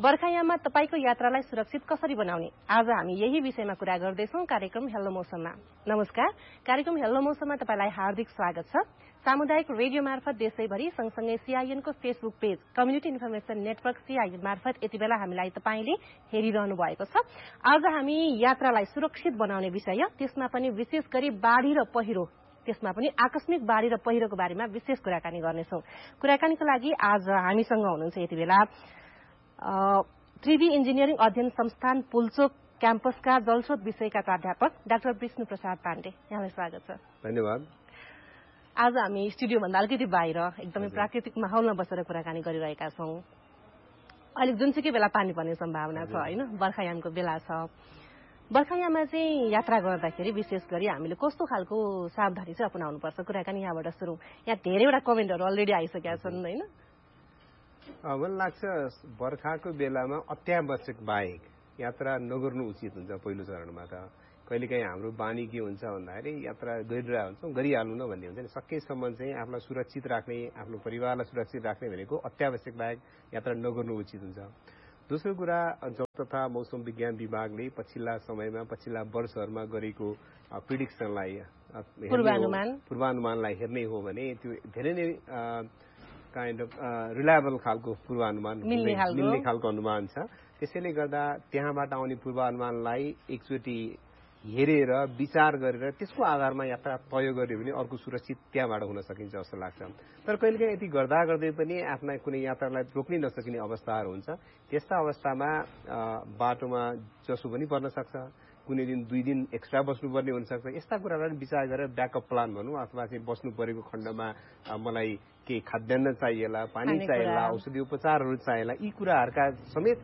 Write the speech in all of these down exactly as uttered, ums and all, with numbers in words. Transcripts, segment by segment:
बर्खायाममा तपाईको यात्रालाई सुरक्षित कसरी बनाउने आज हामी यही विषयमा कुरा गर्दैछौं कार्यक्रम हेलो मौसममा। नमस्कार, कार्यक्रम हेलो मौसममा तपाईलाई हार्दिक स्वागत छ। सामुदायिक रेडियो मार्फत देशैभरि सँगसँगै सीआईएन को Facebook page community information network CIN मार्फत यति बेला हामीलाई तपाईले हेरिरहनु भएको छ। आज हामी यात्रालाई सुरक्षित बनाउने विषय, त्यसमा पनि विशेष गरी बाढी र पहिरो, त्यसमा पनि आकस्मिक बाढी र पहिरोको बारेमा विशेष कुराकानी गर्नेछौं। कुराकानीको लागि आज हामीसँग हुनुहुन्छ यति बेला त्रिवी इन्जिनियरिङ अध्ययन संस्थान पुल्चोक क्याम्पसका जलस्रोत विषयका प्राध्यापक डाक्टर विष्णु प्रसाद पाण्डे। यहाँलाई स्वागत छ। धन्यवाद। आज हामी स्टुडियो भन्दा अलिकति बाहिर एकदमै प्राकृतिक माहौलमा बसेर कुराकानी गरिरहेका छौं। अहिले जुनसुकै बेला पानी पर्ने सम्भावना छ हैन, बर्खायामको बेला छ। बर्खायाममा चाहिँ यात्रा गर्दाखेरि विशेष गरी हामीले कस्तो खालको सावधानी चाहिँ अपनाउनु पर्छ? कुराकानी यहाँबाट सुरु। यहाँ धेरैवटा कमेन्टहरू अलरेडी आइसकेका छन् हैन। मलाई लाग्छ बर्खाको बेलामा अत्यावश्यक बाहेक यात्रा नगर्नु उचित हुन्छ। पहिलो चरणमा त कहिलेकाहीँ हाम्रो बानी के हुन्छ भन्दाखेरि यात्रा गरिरहेको हुन्छौँ, गरिहाल्नु न भन्ने हुन्छ नि। सकेसम्म चाहिँ आफूलाई सुरक्षित राख्ने, आफ्नो परिवारलाई सुरक्षित राख्ने भनेको अत्यावश्यक बाहेक यात्रा नगर्नु उचित हुन्छ। दोस्रो कुरा, जल तथा मौसम विज्ञान विभागले पछिल्ला समयमा पछिल्ला वर्षहरूमा गरेको प्रिडिक्सनलाई पूर्वानुमान पूर्वानुमानलाई हेर्ने हो भने त्यो धेरै नै काइन्ड अफ रिलायबल खालको पूर्वानुमान, मिल्ने खालको अनुमान छ। त्यसैले गर्दा त्यहाँबाट आउने पूर्वानुमानलाई एकचोटि हेरेर विचार गरेर त्यसको आधारमा यात्रा तय गर्यो भने अर्को सुरक्षित त्यहाँबाट हुन सकिन्छ जस्तो लाग्छ। तर कहिलेकाहीँ यति गर्दा गर्दै पनि आफ्ना कुनै यात्रालाई रोक्नै नसकिने अवस्थाहरू हुन्छ। त्यस्ता अवस्थामा बाटोमा जसो पनि पर्न सक्छ, कुनै दिन दुई दिन एक्स्ट्रा बस्नुपर्ने हुनसक्छ। यस्ता कुरालाई विचार गरेर ब्याकअप प्लान भनौँ, अथवा चाहिँ बस्नु परेको खण्डमा मलाई केही खाद्यान्न चाहिएला, पानी चाहिएला, औषधि उपचारहरू चाहिएला, यी कुराहरूका समेत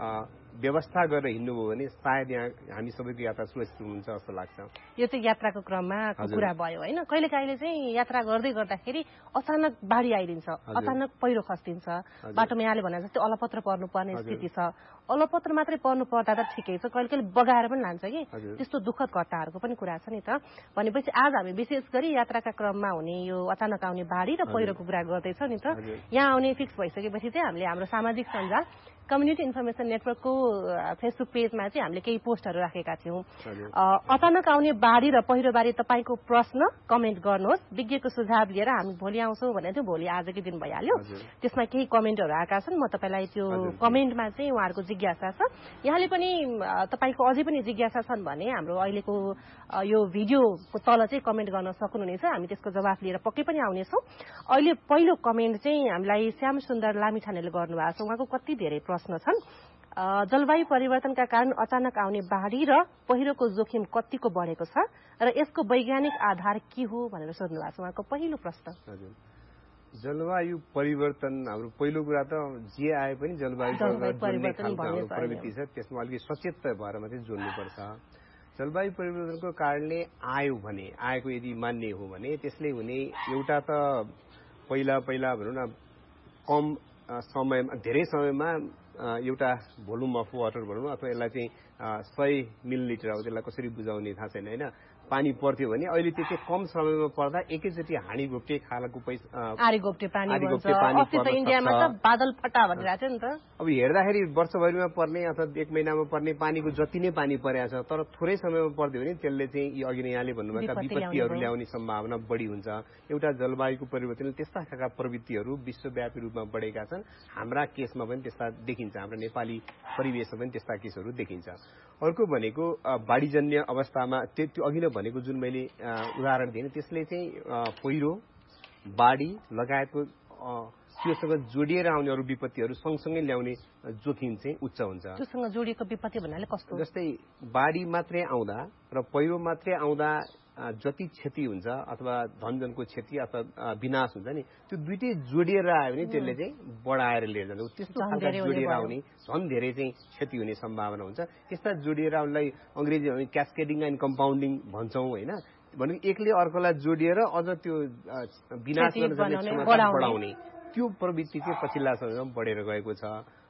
व्यवस्था गरेर हिँड्नुभयो भने सायद यहाँ हामी सबैको यात्रा सुरक्षित हुन्छ जस्तो लाग्छ। यो चाहिँ यात्राको क्रममा कुरा भयो हैन। कहिले कहिले चाहिँ यात्रा गर्दै गर्दाखेरि अचानक बाढी आइदिन्छ, अचानक पहिरो खस्दिन्छ, बाटोमा यहाँले भने जस्तै अलपत्र पर्नुपर्ने स्थिति छ। अलपत्र मात्रै पर्नु पर्दा त ठिकै छ, कहिले कहिले बगाएर पनि लान्छ कि, त्यस्तो दुःखद घटनाहरूको पनि कुरा छ नि त। भनेपछि आज हामी विशेष गरी यात्राका क्रममा हुने यो अचानक आउने बाढी र पहिरोको कुरा गर्दैछ नि त। यहाँ आउने फिक्स भइसकेपछि चाहिँ हामीले हाम्रो सामाजिक सञ्जाल कम्युनिटी इन्फर्मेसन नेटवर्कको फेसबुक पेजमा चाहिँ हामीले केही पोस्टहरू राखेका थियौँ। अचानक आउने बाढी र पहिरोबारे तपाईँको प्रश्न कमेन्ट गर्नुहोस्, विज्ञको सुझाव लिएर हामी भोलि आउँछौँ भनेर थियो। भोलि आजकै दिन भइहाल्यो। त्यसमा केही कमेन्टहरू आएका छन्, म तपाईँलाई त्यो कमेन्टमा चाहिँ उहाँहरूको जिज्ञासा छ। यहाँले पनि तपाईँको अझै पनि जिज्ञासा छन् भने हाम्रो अहिलेको यो भिडियोको तल चाहिँ कमेन्ट गर्न सक्नुहुनेछ, हामी त्यसको जवाफ लिएर पक्कै पनि आउनेछौँ। अहिले पहिलो कमेन्ट चाहिँ हामीलाई श्याम सुन्दर लामिछानेले गर्नुभएको छ। उहाँको कति धेरै प्रश्न छन्। जलवायु परिवर्तनका कारण अचानक आउने बाढी र पहिरोको जोखिम कतिको बढेको छ र यसको वैज्ञानिक आधार के हो भनेर सोध्नु भएको छ उहाँको पहिलो प्रश्न। जलवायु परिवर्तन, हाम्रो पहिलो कुरा त जे आए पनि जलवायु परिवर्तन प्रवृत्ति छ, त्यसमा अलिकति सचेत भएर मात्रै जोड्नुपर्छ। जलवायु परिवर्तनको कारणले आयो भने, आएको यदि मान्ने हो भने त्यसले हुने एउटा त पहिला पहिला भनौँ न कम समयमा, धेरै समयमा एउटा भोल्युम अफ वाटर भनौँ, अथवा यसलाई चाहिँ सय मिलिलिटर, अब त्यसलाई कसरी बुझाउने थाहा छैन होइन, पानी पर्थ्यो भने अहिले त्यो चाहिँ कम समयमा पर्दा एकैचोटि हाडी घोप्टे खालको पैसा आरी घोप्टे पानी भन्छ। अस्ति त इन्डियामा त बादल फटा भनिरहेको थियो नि त। अब हेर्दाखेरि वर्षभरिमा पर्ने अथवा एक महिनामा पर्ने पानीको जति नै पानी परेको छ, तर थोरै समयमा पर्दियो भने त्यसले चाहिँ अघि नै यहाँले भन्नुभएका विपत्तिहरू ल्याउने सम्भावना बढी हुन्छ। एउटा जलवायुको परिवर्तनले त्यस्ता खालका प्रवृत्तिहरू विश्वव्यापी रूपमा बढेका छन्। हाम्रा केसमा पनि त्यस्ता देखिन्छ, हाम्रो नेपाली परिवेशमा पनि त्यस्ता केसहरू देखिन्छ। अर्को भनेको बाढीजन्य अवस्थामा त्यो अघि नै भनेको जुन मैले उदाहरण दिएँ, त्यसले चाहिँ पहिरो, बाढी लगायतको त्योसँग जोडिएर आउने अरू विपत्तिहरू सँगसँगै ल्याउने जोखिम चाहिँ उच्च हुन्छ। त्योसँग जोडिएको विपत्ति भन्नाले कस्तो? जस्तै बाढी मात्रै आउँदा र पहिरो मात्रै आउँदा जति क्षति हुन्छ अथवा धनजनको क्षति अथवा विनाश हुन्छ नि, त्यो दुइटै जोडिएर आयो भने त्यसले चाहिँ बढाएर लिएर जान्छ। त्यस्तो खालका जोडिएर आउने झन् धेरै चाहिँ क्षति हुने सम्भावना हुन्छ। त्यस्ता जोडिएर आउनलाई अङ्ग्रेजीमा हामी क्यास्केडिङ एन्ड कम्पाउन्डिङ भन्छौँ होइन। भनेको एकले अर्कोलाई जोडिएर अझ त्यो विनाश गर्न सक्ने क्षमता बढाउने त्यो प्रवृत्ति चाहिँ पछिल्ला समयमा बढेर गएको छ।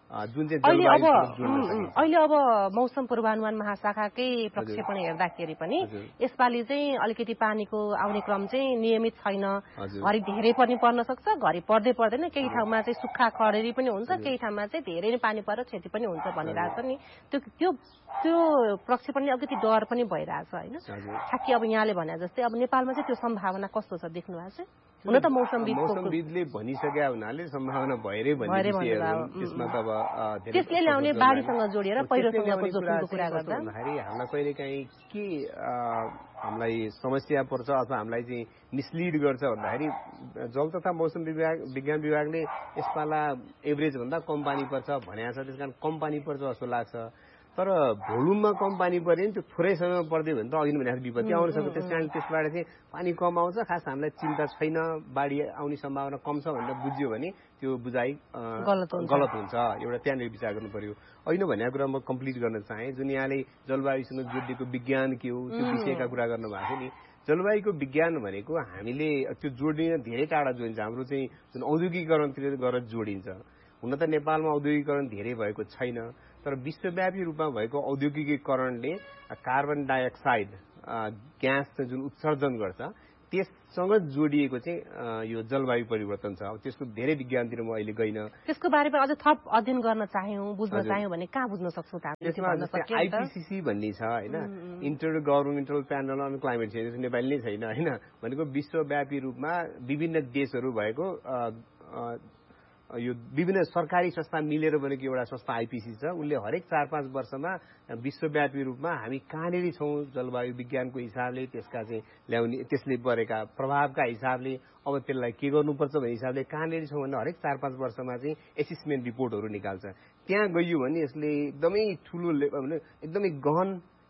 जुन चाहिँ अहिले अब अहिले अब मौसम पूर्वानुमान महाशाखाकै प्रक्षेपण हेर्दाखेरि पनि यसपालि चाहिँ अलिकति पानीको आउने क्रम चाहिँ नियमित छैन, घरि धेरै पनि पर्न सक्छ, घरि पर्दै पर्दैन, केही ठाउँमा चाहिँ सुक्खा खडेरी पनि हुन्छ, केही ठाउँमा चाहिँ धेरै नै पानी परेर क्षति पनि हुन्छ भनिरहेछ नि। त्यो त्यो त्यो प्रक्षेपणले अलिकति डर पनि भइरहेछ होइन। ठ्याक्कै अब यहाँले भने जस्तै अब नेपालमा चाहिँ त्यो सम्भावना कस्तो छ देख्नु भएको छ? हुन त मौसमविदले भनिसके हुनाले सम्भावना भएरै भन्ने त्यसमा त अब त्यसले ल्याउने बाढीसँग जोडिएर पहिरोसँगको जोखिमको कुरा गर्दा हामीलाई कहिलेकाहीँ के हामीलाई समस्या पर्छ अथवा हामीलाई चाहिँ मिसलिड गर्छ भन्दाखेरि जल तथा मौसम विभाग विज्ञान विभागले यसपाला एभरेज भन्दा कम पानी पर्छ भनेको छ, त्यस कारण कम पानी पर्छ जस्तो लाग्छ। तर भोल्युममा कम पानी पऱ्यो भने त्यो थोरै समयमा पर्दै भने त अघि नै भनेको विपत्ति आउन सक्छ। त्यस कारण त्यसबाट चाहिँ पानी कम आउँछ, खास हामीलाई चिन्ता छैन, बाढी आउने सम्भावना कम छ भनेर बुझ्यो भने त्यो बुझाइ गलत हुन्छ। एउटा त्यहाँनिर विचार गर्नु पर्यो। अहिले भनेको कुरा म कम्प्लिट गर्न चाहेँ, जुन यहाँले जलवायुसँग जोडिएको विज्ञान के हो त्यो विषयका कुरा गर्नु भएको थियो नि। जलवायुको विज्ञान भनेको हामीले त्यो जोडिन धेरै टाढा जोडिन्छ, हाम्रो चाहिँ जुन औद्योगिकीकरणतिर गरेर जोडिन्छ। हुन त नेपालमा औद्योगिकीकरण धेरै भएको छैन, तर विश्वव्यापी रूपमा भएको औद्योगिकीकरणले कार्बन डाइअक्साइड ग्यास जुन उत्सर्जन गर्छ त्यससँग जोडिएको चाहिँ यो जलवायु परिवर्तन छ। त्यसको धेरै विज्ञानतिर म अहिले गइन। त्यसको बारेमा अझ थप अध्ययन गर्न चाह्यौँ, बुझ्न चाह्यौँ भने कहाँ बुझ्न सक्छौँ? त्यसमा आइपिसिसी भन्ने छ होइन, enter governmental panel on climate change, Nepali नै छैन होइन, भनेको विश्वव्यापी रूपमा विभिन्न देशहरू भएको यो विभिन्न सरकारी संस्था मिलेर बनेको एउटा संस्था आइपिसी छ। उसले हरेक चार पाँच वर्षमा विश्वव्यापी रूपमा हामी कहाँनिर छौँ जलवायु विज्ञानको हिसाबले, त्यसका चाहिँ ल्याउने त्यसले परेका प्रभावका हिसाबले अब त्यसलाई के गर्नुपर्छ भन्ने हिसाबले कहाँनिर छौँ भनेर हरेक चार पाँच वर्षमा चाहिँ एसेसमेन्ट रिपोर्टहरू निकाल्छ। त्यहाँ गइयो भने यसले एकदमै ठुलो एकदमै गहन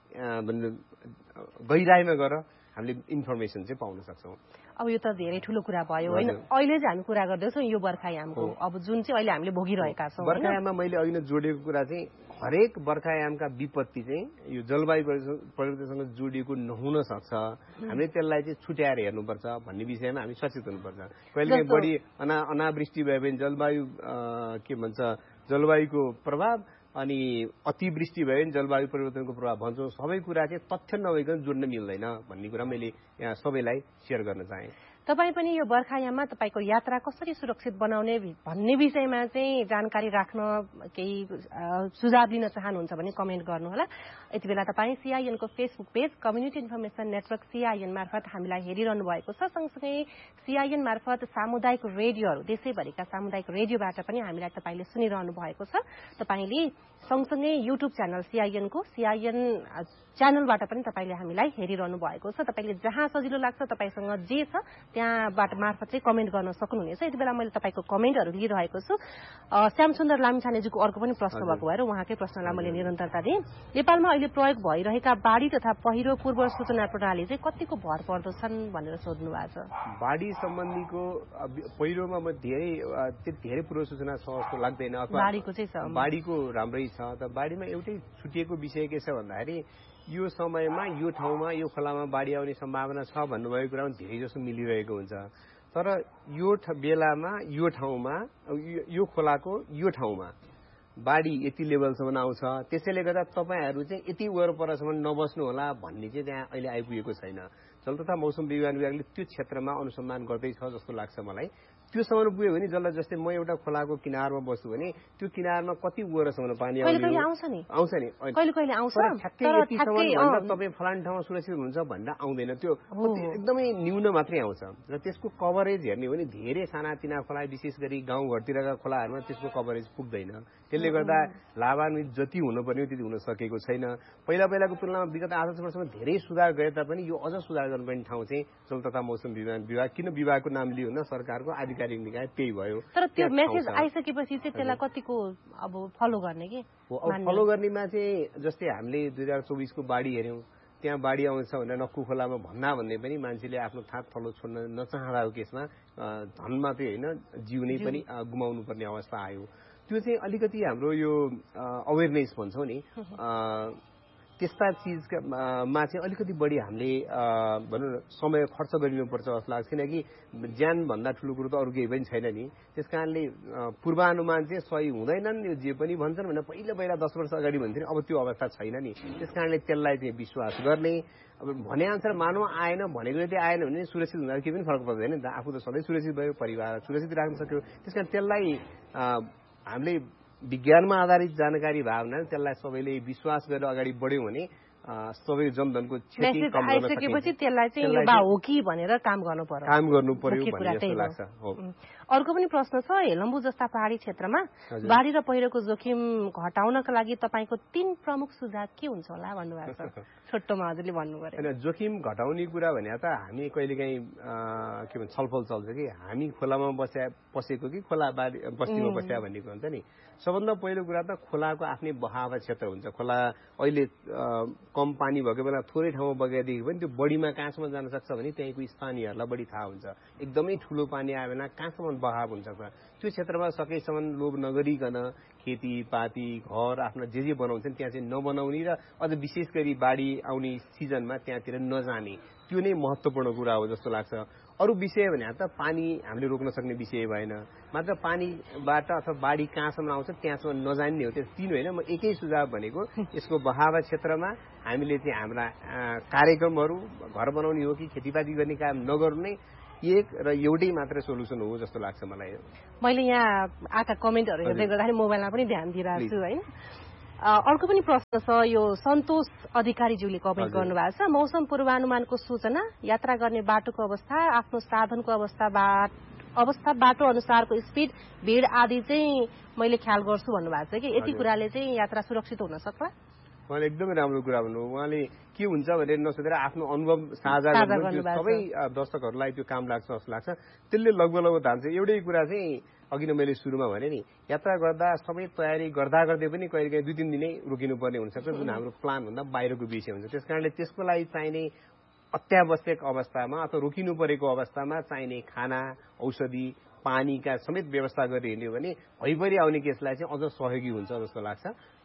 गहिराइमा गएर हामीले इन्फर्मेसन चाहिँ पाउन सक्छौँ। अब यो त धेरै ठुलो कुरा भयो होइन। अहिले चाहिँ हामी कुरा गर्दैछौँ यो बर्खायामको, अब जुन चाहिँ अहिले हामीले भोगिरहेका छौँ। बर्खायाममा मैले अघि नै जोडेको कुरा चाहिँ हरेक बर्खायामका विपत्ति चाहिँ यो जलवायु परिवर्तनसँग जोडिएको नहुन सक्छ, हामीले त्यसलाई चाहिँ छुट्याएर हेर्नुपर्छ भन्ने विषयमा हामी सचेत हुनुपर्छ। कहिलेकाहीँ बढी अना अनावृष्टि भयो भने जलवायु के भन्छ जलवायुको प्रभाव, अनि अतिवृष्टि भयो भने जलवायु परिवर्तनको प्रभाव भन्छौँ। सबै कुरा चाहिँ तथ्य नभइकन जोड्न मिल्दैन भन्ने कुरा मैले यहाँ सबैलाई सेयर गर्न चाहेँ। तपाईँ पनि यो बर्खायाममा तपाईँको यात्रा कसरी सुरक्षित बनाउने भन्ने विषयमा चाहिँ जानकारी राख्न केही सुझाव लिन चाहनुहुन्छ भने कमेन्ट गर्नुहोला। यति बेला तपाईँ सिआइएनको Facebook page community information network CIN मार्फत हामीलाई हेरिरहनु भएको छ। सँगसँगै सिआइएन मार्फत सामुदायिक रेडियोहरू देशैभरिका सामुदायिक रेडियोबाट पनि हामीलाई तपाईँले सुनिरहनु भएको छ। तपाईँले सँगसँगै युट्युब च्यानल सिआइएनको सिआइएन च्यानलबाट पनि तपाईँले हामीलाई हेरिरहनु भएको छ। तपाईँले जहाँ सजिलो लाग्छ तपाईँसँग जे छ त्यहाँबाट मार्फत चाहिँ कमेन्ट गर्न सक्नुहुनेछ। यति बेला मैले तपाईँको कमेन्टहरू लिइरहेको छु। श्यामसुन्दर लामिछानेजीको अर्को पनि प्रश्न भएको भएर उहाँकै प्रश्नलाई मैले निरन्तरता दिएँ। नेपालमा अहिले प्रयोग भइरहेका बाढी तथा पहिरो पूर्व सूचना प्रणाली चाहिँ कतिको भर पर्दछन् भनेर सोध्नु भएको छ। बाढी सम्बन्धीको पहिरोमा म धेरै धेरै पूर्व सूचना छ जस्तो लाग्दैन। बाढीको चाहिँ छ, बाढीको राम्रै छ। त बाढीमा एउटै छुटिएको विषय के छ भन्दाखेरि यो समयमा यो ठाउँमा यो खोलामा बाढी आउने सम्भावना छ भन्नुभएको कुरामा धेरै जसो मिलिरहेको हुन्छ। तर यो बेलामा यो ठाउँमा यो खोलाको यो ठाउँमा बाढी यति लेभलसम्म आउँछ, त्यसैले गर्दा तपाईँहरू चाहिँ यति वरपरसम्म नबस्नु होला भन्ने चाहिँ त्यहाँ अहिले आइपुगेको छैन। जल तथा मौसम विज्ञान विभागले त्यो क्षेत्रमा अनुसन्धान गर्दैछ जस्तो लाग्छ मलाई। त्योसम्म पुग्यो भने जसलाई जस्तै म एउटा खोलाको किनारमा बस्छु भने त्यो किनारमा कति वरसम्म पानी आउँछ नि आउँछ नि कहिले कहिले आउँछ, तपाईँ फलान ठाउँमा सुरक्षित हुन्छ भनेर आउँदैन, त्यो एकदमै न्यून मात्रै आउँछ। र त्यसको कभरेज हेर्ने हो भने धेरै सानातिना खोला विशेष गरी गाउँघरतिरका खोलाहरूमा त्यसको कभरेज पुग्दैन। त्यसले गर्दा लाभान्वित जति हुनुपर्ने त्यति हुन सकेको छैन। पहिला पहिलाको तुलनामा विगत आठ दस वर्षमा धेरै सुधार गरे तापनि यो अझ सुधार गर्नुपर्ने ठाउँ चाहिँ जल तथा मौसम विज्ञान विभाग, किन विभागको नाम लियो न सरकारको आधिकारिक निकाय त्यही भयो। तर त्यो मेसेज आइसकेपछि चाहिँ त्यसलाई कतिको अब फलो गर्ने कि फलो गर्नेमा चाहिँ जस्तै हामीले दुई हजार चौबिसको बाढी हेऱ्यौँ, त्यहाँ बाढी आउँछ भनेर नक्कु खोलामा भन्दा भन्दै पनि मान्छेले आफ्नो थाक थलो छोड्न नचाहँदाको केसमा धन मात्रै होइन जिउ नै पनि गुमाउनु पर्ने अवस्था आयो। त्यो चाहिँ अलिकति हाम्रो यो अवेरनेस भन्छौँ नि त्यस्ता चिजमा चाहिँ अलिकति बढी हामीले भनौँ न समय खर्च गरिनुपर्छ जस्तो लाग्छ किनकि ज्यानभन्दा ठुलो कुरो त अरू केही पनि छैन नि। त्यस कारणले पूर्वानुमान चाहिँ सही हुँदैनन् यो जे पनि भन्छन् भने पहिला पहिला दस वर्ष अगाडि भन्थ्यो अब त्यो अवस्था छैन नि। त्यस कारणले त्यसलाई चाहिँ विश्वास गर्ने अब भने अनुसार मानव आएन भनेको जति आएन भने सुरक्षित हुँदा केही पनि फरक पर्दैन नि त। आफू त सधैँ सुरक्षित भयो, परिवार सुरक्षित राख्न सक्यो। त्यस कारण त्यसलाई हामीले विज्ञानमा आधारित जानकारी भयो भने त्यसलाई सबैले विश्वास गरेर अगाडि बढ्यौँ भने सबै जनधनको क्षति कम गर्न सकिएपछि त्यसलाई चाहिँ यो बा हो कि भनेर काम गर्नु पर्यो काम गर्नु पर्यो भन्ने जस्तो लाग्छ। हो अर्को पनि प्रश्न छ, हेलम्बु जस्ता पहाडी क्षेत्रमा बाढी र पहिरोको जोखिम घटाउनका लागि तपाईँको तीन प्रमुख सुझाव के हुन्छ होला भन्नुभएको छ। छोटोमा हजुरले भन्नु पर्यो। हैन जोखिम घटाउने कुरा भने त हामी कहिलेकाहीँ के भन्छ छलफल चल्छ कि हामी खोलामा बस्या पसेको कि खोला बाढी बस्तीमा बस्या भन्ने हुन्छ नि। सबभन्दा पहिलो कुरा त खोलाको आफ्नै बहाव क्षेत्र हुन्छ। खोला अहिले कम पानी भएको बेला थोरै ठाउँमा बगेदेखि पनि त्यो बढीमा कहाँसम्म जान सक्छ भने त्यहीँको स्थानीयहरूलाई बढी थाहा हुन्छ। एकदमै ठुलो पानी आयो भने कहाँसम्म बहाव हुन्छ। त्यो क्षेत्रमा सकेसम्म लोभ नगरिकन खेतीपाती घर आफ्नो जे जे बनाउँछन् त्यहाँ चाहिँ नबनाउने र अझ विशेष गरी बाढी आउने सिजनमा त्यहाँतिर नजाने, त्यो नै महत्त्वपूर्ण कुरा हो जस्तो लाग्छ। अरू विषय भने त पानी हामीले रोक्न सक्ने विषय भएन, मात्र पानीबाट अथवा बाढी कहाँसम्म आउँछ त्यहाँसम्म नजान्ने हो। त्यो तीन होइन, म एकै सुझाव भनेको यसको बहाव क्षेत्रमा हामीले चाहिँ हाम्रा कार्यक्रमहरू घर बनाउने हो कि खेतीपाती गर्ने काम नगर्नु नै एक र एउटै मात्र सोलुसन हो जस्तो लाग्छ मलाई। मैले यहाँ आएका कमेन्टहरू हेर्दै गर्दाखेरि मोबाइलमा पनि ध्यान दिइरहेको छु है। अर्को पनि प्रश्न छ, यो सन्तोष अधिकारीज्यूले कमेन्ट गर्नुभएको छ, मौसम पूर्वानुमानको सूचना यात्रा गर्ने बाटोको अवस्था आफ्नो साधनको अवस्था अवस्था बाटो अनुसारको स्पिड भिड आदि चाहिँ मैले ख्याल गर्छु भन्नुभएको छ कि यति कुराले चाहिँ यात्रा सुरक्षित हुन सक्ला? उहाँले एकदमै राम्रो कुरा भन्नु। उहाँले के हुन्छ भनेर नसोधेर आफ्नो अनुभव साझा गर्नु सबै दर्शकहरूलाई त्यो काम लाग्छ जस्तो लाग्छ। त्यसले लगभग लगभग धान्छ। एउटै कुरा चाहिँ अघि नै मैले सुरुमा भने नि, यात्रा गर्दा सबै तयारी गर्दा गर्दै पनि कहिलेकाहीँ दुई तिन दिनै रोकिनुपर्ने हुनसक्छ, जुन हाम्रो प्लानभन्दा बाहिरको विषय हुन्छ। त्यस कारणले त्यसको लागि चाहिने अत्यावश्यक अवस्थामा अथवा रोकिनु परेको अवस्थामा चाहिने खाना औषधि पानीका समेत व्यवस्था गरेर हिँड्यो भने भइपरि आउने केसलाई चाहिँ अझ सहयोगी हुन्छ जस्तो लाग्छ।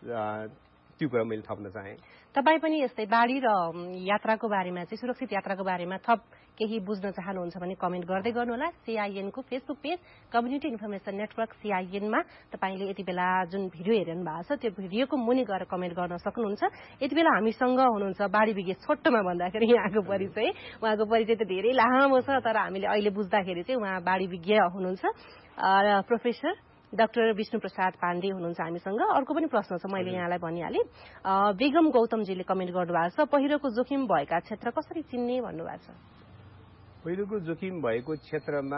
त्यो कुरा मैले थप्न चाहेँ। तपाईँ पनि यस्तै बाढी र यात्राको बारेमा चाहिँ सुरक्षित यात्राको बारेमा थप केही बुझ्न चाहनुहुन्छ भने कमेन्ट गर्दै गर्नुहोला। सीआईएनको Facebook page community information network सीआईएनमा तपाईँले यति बेला जुन भिडियो हेरिरहनु भएको छ त्यो भिडियोको मुनि गएर कमेन्ट गर्न सक्नुहुन्छ। यति बेला हामीसँग हुनुहुन्छ बाढी विज्ञ, छोटोमा भन्दाखेरि यहाँको परिचय, उहाँको परिचय त धेरै लामो छ तर हामीले अहिले बुझ्दाखेरि चाहिँ उहाँ बाढी विज्ञ हुनुहुन्छ। प्रोफेसर डाक्टर विष्णु प्रसाद पाण्डे हुनुहुन्छ हामीसँग। अर्को पनि प्रश्न छ, मैले यहाँलाई भनिहालेँ। बेगम गौतमजीले कमेन्ट गर्नुभएको छ, पहिरोको जोखिम भएका क्षेत्र कसरी चिन्ने भन्नुभएको छ। पहिरोको जोखिम भएको क्षेत्रमा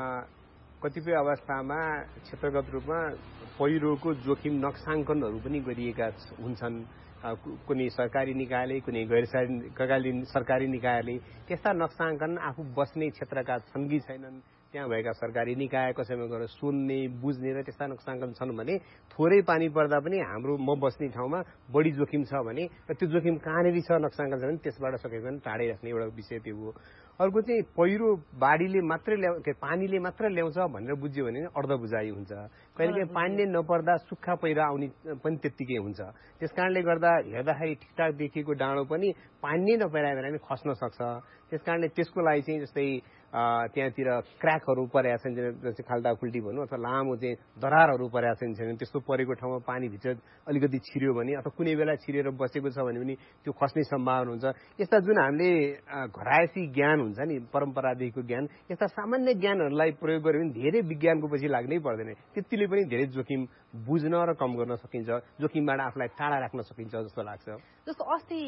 कतिपय अवस्थामा क्षेत्रगत रूपमा पहिरोको जोखिम नक्साङ्कनहरू पनि गरिएका हुन्छन्। कुनै सरकारी निकायले कुनै गैर सरकारी निकायले त्यस्ता नक्साङ्कन आफू बस्ने क्षेत्रका छन् कि छैनन्, त्यहाँ भएका सरकारी निकाय कसैमा गएर सुन्ने बुझ्ने र त्यस्ता नक्साङ्कन छन् भने थोरै पानी पर्दा पनि हाम्रो म बस्ने ठाउँमा बढी जोखिम छ भने र त्यो जोखिम कहाँनिर छ नक्साङ्कन छ भने त्यसबाट सकेसम्म टाढै राख्ने एउटा विषय त्यो हो। अर्को चाहिँ पहिरो बाढीले मात्रै ल्याउ के पानीले मात्र ल्याउँछ भनेर बुझ्यो भने अर्ध बुझाइ हुन्छ। कहिलेकाहीँ पानीले नपर्दा सुक्खा पहिरो आउने पनि त्यत्तिकै हुन्छ। त्यस कारणले गर्दा हेर्दाखेरि ठिकठाक देखिएको डाँडो पनि पानी नै नपरायो भने पनि खस्न सक्छ। त्यस कारणले त्यसको लागि चाहिँ जस्तै त्यहाँतिर क्र्याकहरू परेका छन् जस्तै खाल्टा खुल्टी भनौँ अथवा लामो चाहिँ दरारहरू परेका छन् छैन त्यस्तो परेको ठाउँमा पानीभित्र अलिकति छिर्यो भने अथवा कुनै बेला छिरेर बसेको छ भने पनि त्यो खस्ने सम्भावना हुन्छ। यस्ता जुन हामीले घरायसी ज्ञान हुन्छ नि परम्परादेखिको ज्ञान, यस्ता सामान्य ज्ञानहरूलाई प्रयोग गर्यो भने धेरै विज्ञानको पछि लाग्नै पर्दैन। त्यतिले पनि धेरै जोखिम बुझ्न र कम गर्न सकिन्छ, जोखिमबाट आफूलाई टाढा राख्न सकिन्छ जस्तो लाग्छ। जस्तो अस्ति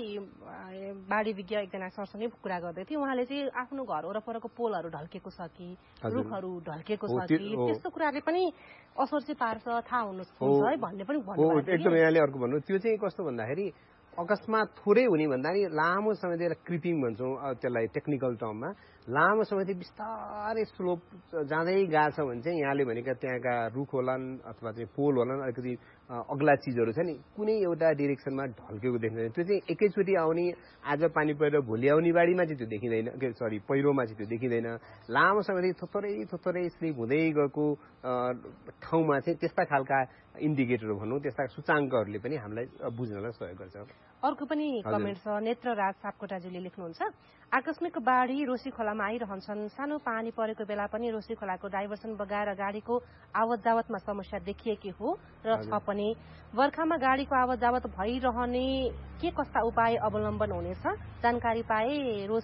बाढी विज्ञ एकजना सरसँगै कुरा गर्दै थियो, उहाँले चाहिँ आफ्नो घर वरपरको पोलहरू ढल्केको छ कि रुखहरू ढल्केको छ कि त्यस्तो कुराले पनि असर चाहिँ पार्छ थाहा हुनु हुन्छ है भन्ने पनि भन्नुभएको थियो। एकदम यहाँले अर्को भन्नु त्यो चाहिँ कस्तो भन्दाखेरि अकस्मात थोरै हुने भन्दा नि लामो समय त्यसलाई क्रिपिङ भन्छौँ त्यसलाई टेक्निकल टर्ममा। लामो समय चाहिँ बिस्तारै स्लोप जाँदै गएको छ भने चाहिँ यहाँले भनेका त्यहाँका रुख होलान् अथवा चाहिँ पोल होलान् अलिकति अग्ला चिजहरू छ नि कुनै एउटा डिरेक्सनमा ढल्केको देखिँदैन। त्यो चाहिँ एकैचोटि आउने आज पानी परेर भोलि आउने बाढीमा चाहिँ त्यो देखिँदैन, सरी पहिरोमा चाहिँ त्यो देखिँदैन। लामो समयदेखि थोरै थोरै स्लिप हुँदै गएको ठाउँमा चाहिँ त्यस्ता खालका इन्डिकेटर भनौँ त्यस्ता सूचाङ्कहरूले पनि हामीलाई बुझ्नलाई सहयोग गर्छ। अर्को पनि कमेन्ट छ, नेत्रराज सापकोटाजीले लेख्नुहुन्छ, आकस्मिक बाढी रोशी खोलामा आइरहन्छन्, सानो पानी परेको बेला पनि रोशी खोलाको डाइभर्सन बगाएर गाडीको आवत जावतमा समस्या देखिएकी हो र छ पनि। बर्खामा गाडीको आवत जावत भइरहने के कस्ता उपाय अवलम्बन हुनेछ, जानकारी पाए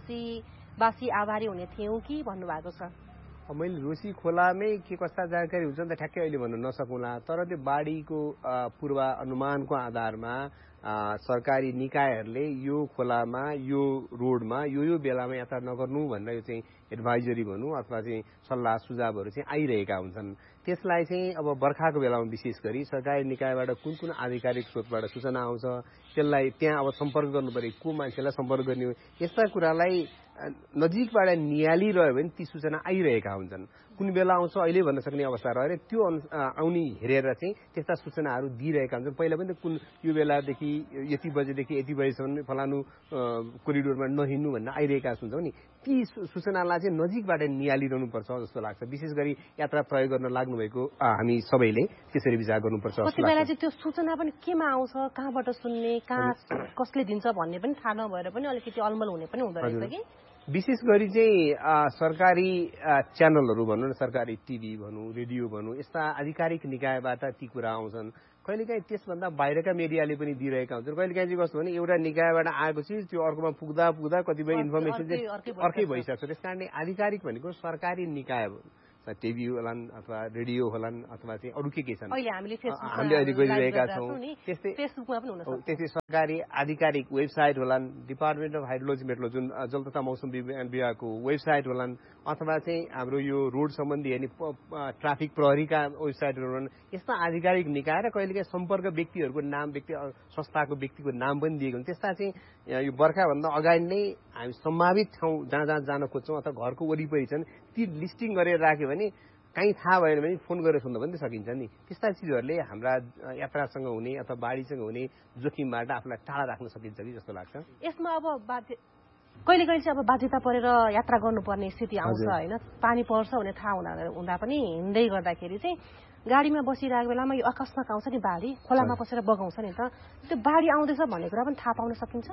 रोशीवासी आभारी हुने थियौँ कि भन्नुभएको छ। मैले रोशी खोलामै के कस्ता जानकारी हुन्छ नि त ठ्याक्कै अहिले भन्न नसकुँला, तर त्यो बाढीको पूर्वानुमानको आधारमा सरकारी निकायहरूले यो खोलामा यो रोडमा यो यो बेलामा यात्रा नगर्नु भनेर यो चाहिँ एडभाइजरी भनौँ अथवा चाहिँ सल्लाह सुझावहरू चाहिँ आइरहेका हुन्छन्। त्यसलाई चाहिँ अब बर्खाको बेलामा विशेष गरी सरकारी निकायबाट कुन कुन आधिकारिक स्रोतबाट सूचना आउँछ, त्यसलाई त्यहाँ अब सम्पर्क गर्नु पर्यो, को मान्छेलाई सम्पर्क गर्ने हो, यस्ता कुरालाई नजिकबाट निहालिरह्यो भने ती सूचना आइरहेका हुन्छन्। कुन बेला आउँछ अहिले भन्न सक्ने अवस्था रहेर त्यो आउने हेरेर चाहिँ त्यस्ता सूचनाहरू दिइरहेका हुन्छन्। पहिला पनि त कुन यो बेलादेखि यति बजेदेखि यति बजेसम्म फलानु कोरिडोरमा नहिँड्नु भनेर आइरहेका हुन्छौँ नि, ती सूचनालाई चाहिँ नजिकबाट निहालिरहनुपर्छ जस्तो लाग्छ। विशेष गरी यात्रा प्रयोग गर्न लाग्नुभएको हामी सबैले त्यसरी विचार गर्नुपर्छ। कति बेला चाहिँ त्यो सूचना पनि केमा आउँछ, कहाँबाट सुन्ने, कहाँ कसले दिन्छ भन्ने पनि थाहा नभएर पनि अलिकति अलमल हुने पनि हुँदो रहेछ कि। विशेष गरी चाहिँ सरकारी च्यानलहरू भनौँ न, सरकारी टिभी भनौँ, रेडियो भनौँ, यस्ता आधिकारिक निकायबाट ती कुरा आउँछन्। कहिलेकाहीँ त्यसभन्दा बाहिरका मिडियाले पनि दिइरहेका हुन्छन्। कहिलेकाहीँ चाहिँ कस्तो भने एउटा निकायबाट आएको चिज त्यो अर्कोमा पुग्दा पुग्दा कतिपय इन्फर्मेसन चाहिँ अर्कै भइसक्छ। त्यस कारणले आधिकारिक भनेको सरकारी निकाय टिभी होलान् अथवा रेडियो होलान् अथवा चाहिँ अरू के के छन् हामीले अहिले गरिरहेका छौँ। त्यस्तै त्यस्तै सरकारी आधिकारिक वेबसाइट होलान्, डिपार्टमेन्ट अफ हाइड्रोलोजी मेट्रोलोजी जुन जल तथा मौसम विभागको वेबसाइट होलान्, अथवा चाहिँ हाम्रो यो रोड सम्बन्धी यानि ट्राफिक प्रहरीका वेबसाइटहरू होलान्। यस्ता आधिकारिक निकाय र कहिलेकाहीँ सम्पर्क व्यक्तिहरूको नाम, व्यक्ति संस्थाको व्यक्तिको नाम पनि दिएको हुन्छ। त्यस्ता चाहिँ यो बर्खाभन्दा अगाडि नै हामी सम्भावित ठाउँ जहाँ जहाँ जान खोज्छौँ अथवा घरको वरिपरि छन् ती लिस्टिङ गरेर राख्यो भने कहीँ थाहा भएन भने फोन गरेर सोध्न पनि सकिन्छ नि। त्यस्ता चिजहरूले हाम्रा यात्रासँग हुने अथवा बाढीसँग हुने जोखिमबाट आफूलाई टाढा राख्न सकिन्छ कि जस्तो लाग्छ। यसमा अब बाध्य कहिले कहिले चाहिँ अब बाध्यता परेर यात्रा गर्नुपर्ने स्थिति आउँछ होइन, पानी पर्छ भने थाहा हुँदा हुँदा पनि हिँड्दै गर्दाखेरि चाहिँ गाडीमा बसिरहेको बेलामा यो अकस्मात आउँछ नि बाढी, खोलामा पसेर बगाउँछ नि त, त्यो बाढी आउँदैछ भन्ने कुरा पनि थाहा पाउन सकिन्छ।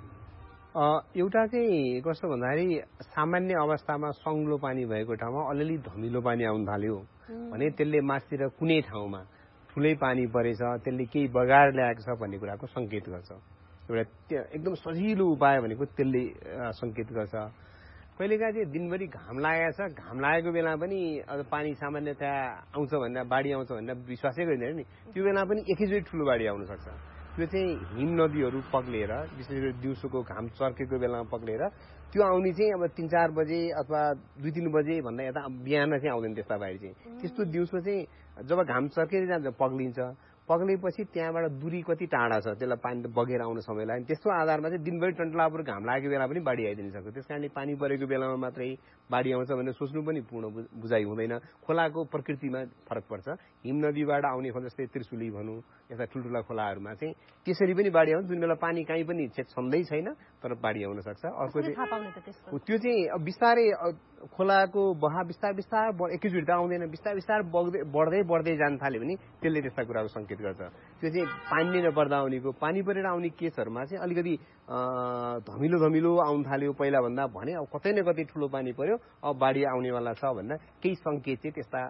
एउटा चाहिँ कस्तो भन्दाखेरि सामान्य अवस्थामा सङ्लो पानी भएको ठाउँमा अलिअलि धमिलो पानी आउन थाल्यो भने त्यसले मास्तिर कुनै ठाउँमा ठुलै पानी परेछ, त्यसले केही बगाएर ल्याएको छ भन्ने कुराको सङ्केत गर्छ। एउटा एकदम सजिलो उपाय भनेको त्यसले सङ्केत गर्छ। कहिलेकाहीँ चाहिँ दिनभरि घाम लागेको छ, घाम लागेको बेला पनि अब पानी सामान्यतया आउँछ भनेर बाढी आउँछ भनेर विश्वासै गरिँदैन नि, त्यो बेला पनि एकैचोटि ठुलो बाढी आउन सक्छ। त्यो चाहिँ हिम नदीहरू पग्लेर विशेष गरी दिउँसोको घाम चर्केको बेलामा पग्लेर त्यो आउने चाहिँ अब तिन चार बजे अथवा दुई तिन बजे भन्दा यता बिहान चाहिँ आउँदैन। त्यस्ता बाढी चाहिँ त्यस्तो दिउँसो चाहिँ जब घाम चर्केर जान्छ पग्लिन्छ, पग्लेपछि त्यहाँबाट दूरी कति टाढा छ त्यसलाई पानी बगेर आउने समय लाग्यो। त्यस्तो आधारमा चाहिँ दिनभरि टन्टलापुर घाम लागेको बेला पनि बाढी आइदिन सक्छ। त्यस कारणले पानी परेको बेलामा मात्रै बाढी आउँछ भनेर सोच्नु पनि पूर्ण बुझाइ हुँदैन। खोलाको प्रकृतिमा फरक पर्छ। हिम नदीबाट आउने खोला जस्तै त्रिशुली भनौँ यस्ता ठुल्ठुला खोलाहरूमा चाहिँ त्यसरी पनि बाढी आउँछ, जुन बेला पानी कहीँ पनि छन्दै छैन तर बाढी आउन सक्छ। अर्को चाहिँ त्यो चाहिँ बिस्तारै खोलाको बहा बिस्तार बिस्तार एकैचोटि त आउँदैन, बिस्तार बिस्तार बग्दै बढ्दै बढ्दै जान थाल्यो भने त्यसले त्यस्ता कुराको सङ्केत गर्छ। त्यो चाहिँ पानी नपर्दा आउनेको पानी परेर आउने केसहरूमा चाहिँ अलिकति धमिलो धमिलो आउन थाल्यो पहिलाभन्दा भने अब कतै न कतै ठुलो पानी पर्यो, अब बाढी आउनेवाला छ भनेर केही सङ्केत चाहिँ त्यस्ता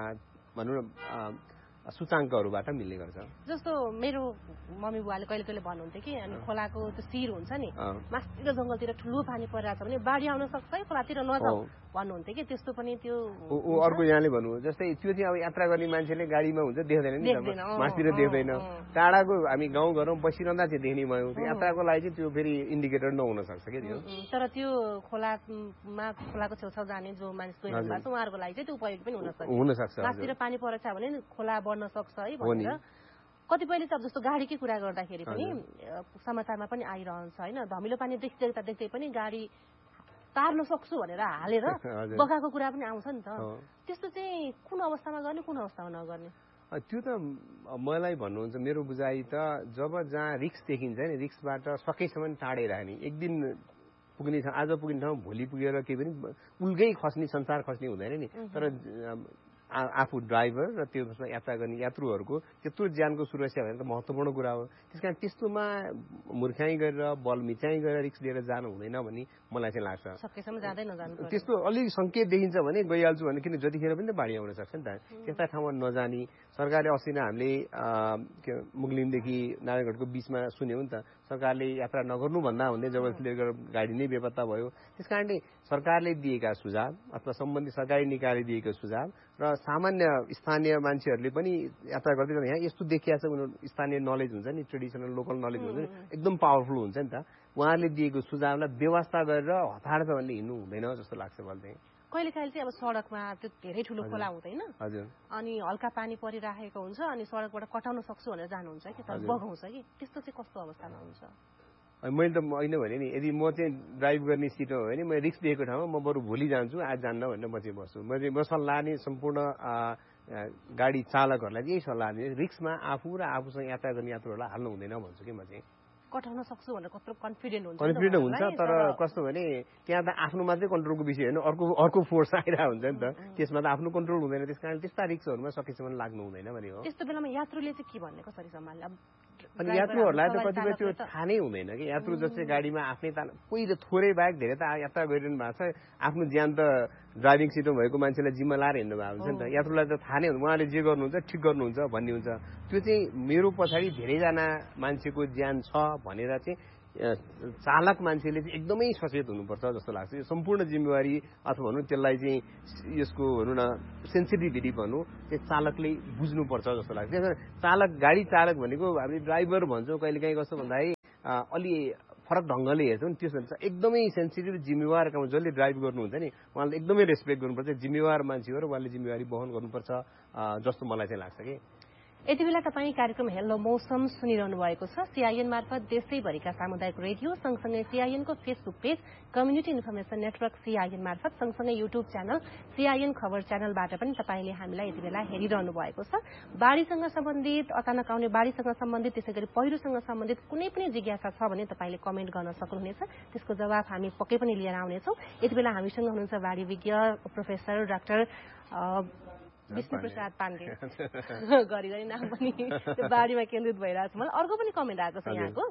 भनौँ न सूचाङ्कहरूबाट मिल्ने गर्छ। जस्तो मेरो मम्मी बुवाले कहिले कहिले भन्नुहुन्थ्यो कि अनि खोलाको त्यो शिर हुन्छ नि मास्तिर जङ्गलतिर ठुलो पानी परिरहेको छ भने बाढी आउन सक्छ है खोलातिर नजाऊ भन्नुहुन्थ्यो कि त्यस्तो पनि त्यो अर्को यहाँले भन्नु जस्तै त्यो चाहिँ अब यात्रा गर्ने मान्छेले गाडीमा हुन्छ देख्दैन नि, मास्तिर देख्दैन। टाढाको हामी गाउँघरमा बसिरहँदा चाहिँ देख्ने भयो, यात्राको लागि चाहिँ त्यो फेरि इन्डिकेटर नहुन सक्छ कि त्यो। तर त्यो खोलामा खोलाको छेउछाउ जाने जो मानिस गइरहनु भएको छ उहाँहरूको लागि चाहिँ त्यो उपयोग पनि हुन सक्छ। हुन सक्छ मास्तिर पानी परेछ भने खोला बढ्न सक्छ है भनेर कतिपयले त जस्तो गाडीकै कुरा गर्दाखेरि पनि समाचारमा पनि आइरहन्छ होइन, धमिलो पानी देख्दै देख्दै पनि गाडी तार्न सक्छु भनेर हालेर बगाएको कुरा पनि आउँछ नि त। त्यस्तो चाहिँ कुन अवस्थामा गर्ने कुन अवस्थामा नगर्ने? त्यो त मलाई भन्नुहुन्छ मेरो बुझाइ त जब जहाँ रिक्स देखिन्छ नि रिक्सबाट सकेसम्म टाढै राख्ने। एक दिन पुग्ने ठाउँ आज पुग्ने ठाउँ भोलि पुगेर केही पनि उल्कै खस्ने संसार खस्ने हुँदैन नि। तर आफू ड्राइभर र त्यसमा यात्रा गर्ने यात्रुहरूको त्यत्रो ज्यानको सुरक्षा भनेर त महत्त्वपूर्ण कुरा हो। त्यस कारण त्यस्तोमा मूर्खाइ गरेर बल मिचाइ गरेर रिक्स लिएर जानु हुँदैन भन्ने मलाई चाहिँ लाग्छ। सकेसम्म जाँदै नजानु। त्यस्तो अलिक सङ्केत देखिन्छ भने गइहाल्छु भने किन जतिखेर पनि त बाढी आउन सक्छ नि त। त्यस्ता ठाउँमा नजानी। सरकारले अस्ति नै हामीले मुगलिनदेखि नारायणगढको बिचमा सुन्यौँ नि त, सरकारले यात्रा नगर्नु भन्दा हुँदै जबरजस्ती लिएर गाडी नै बेपत्ता भयो। त्यस कारणले सरकारले दिएका सुझाव अथवा सम्बन्धित सरकारी निकायले दिएको सुझाव र सामान्य स्थानीय मान्छेहरूले पनि यात्रा गर्दै गर्दा यहाँ यस्तो देखिया छ उनीहरू स्थानीय नलेज हुन्छ नि, ट्रेडिसनल लोकल नलेज हुन्छ नि, एकदम पावरफुल हुन्छ नि त। उहाँहरूले दिएको सुझावलाई व्यवस्था गरेर हतार छ भन्ने हिँड्नु हुँदैन जस्तो लाग्छ मलाई चाहिँ। कहिले काहीँ चाहिँ अब सडकमा त्यो धेरै ठुलो खोला हुँदैन, हजुर, अनि हल्का पानी परिराखेको हुन्छ अनि सडकबाट कटाउन सक्छु भनेर जानुहुन्छ कि तर बगाउँछ कि, त्यस्तो चाहिँ कस्तो अवस्थामा हुन्छ? मैले त होइन भने नि, यदि म चाहिँ ड्राइभ गर्ने सिट हो भने मैले रिक्स दिएको ठाउँमा म बरु भोलि जान्छु, आज जान्न भनेर म चाहिँ बस्छु। मैले म सल्लाह नि सम्पूर्ण गाडी चालकहरूलाई चाहिँ यही सल्लाह दिन्छु, रिक्समा आफू र आफूसँग यात्रा गर्ने यात्रुहरूलाई हाल्नु हुँदैन भन्छु कि म चाहिँ। कटाउन सक्छु भनेर कत्रो कन्फिडेन्ट हुन्छ कन्फिडेन्ट हुन्छ, तर कस्तो भने त्यहाँ त आफ्नो मात्रै कन्ट्रोलको विषय होइन, अर्को अर्को फोर्स आइरहेको हुन्छ नि त, त्यसमा त आफ्नो कन्ट्रोल हुँदैन। त्यस कारण त्यस्ता रिक्सहरूमा सकेसम्म लाग्नु हुँदैन भने हो। त्यस्तो बेलामा यात्रुले चाहिँ के भन्ने कसरी सम्हाल्ने? अनि यात्रुहरूलाई त कतिपय त्यो थाहा नै हुँदैन कि यात्रु जस्तै गाडीमा आफ्नै ताल कोही त थोरै बाहेक धेरै त यात्रा गरिरहनु भएको छ, आफ्नो ज्यान त ड्राइभिङ सिटमा भएको मान्छेलाई जिम्मा लाएर हिँड्नु भएको हुन्छ नि त। यात्रुलाई त थाहा नै हुन्छ, उहाँले जे गर्नुहुन्छ ठिक गर्नुहुन्छ भन्ने हुन्छ। त्यो चाहिँ मेरो पछाडि धेरैजना मान्छेको ज्यान छ भनेर चाहिँ चालक मान्छेले चाहिँ एकदमै सचेत हुनुपर्छ जस्तो लाग्छ। यो सम्पूर्ण जिम्मेवारी अथवा भनौँ त्यसलाई चाहिँ यसको भनौँ न सेन्सिटिभिटी भनौँ चाहिँ चालकले बुझ्नुपर्छ जस्तो लाग्छ। चालक गाडी चालक भनेको हामीले ड्राइभर भन्छौँ कहिलेकाहीँ कस्तो भन्दाखेरि अलि फरक ढङ्गले हेर्छौँ नि, त्यसो भन्छ एकदमै सेन्सिटिभ जिम्मेवार काम जसले ड्राइभ गर्नुहुन्छ नि उहाँले एकदमै रेस्पेक्ट गर्नुपर्छ, जिम्मेवार मान्छे हो र उहाँले जिम्मेवारी वहन गर्नुपर्छ जस्तो मलाई चाहिँ लाग्छ कि। यति बेला तपाईँ कार्यक्रम हेलो मौसम सुनिरहनु भएको छ सीआईएन मार्फत देशैभरिका सामुदायिक रेडियो सँगसँगै सीआईएनको Facebook page community information network CIN मार्फत सँगसँगै युट्युब च्यानल सीआईएन खबर च्यानलबाट पनि तपाईँले हामीलाई यति बेला हेरिरहनु भएको छ। बाढीसँग सम्बन्धित, अचानक आउने बाढीसँग सम्बन्धित, त्यसै गरी पहिरोसँग सम्बन्धित कुनै पनि जिज्ञासा छ भने तपाईँले कमेन्ट गर्न सक्नुहुनेछ, त्यसको जवाब हामी पक्कै पनि लिएर आउनेछौँ। यति बेला हामीसँग हुनुहुन्छ बाढी विज्ञ प्रोफेसर डाक्टर विष्णु प्रसाद पाण्डे, घरिघरि नाम पनि बाढीमा केन्द्रित भइरहेको छ। मलाई अर्को पनि कमेन्ट आएको छ यहाँको,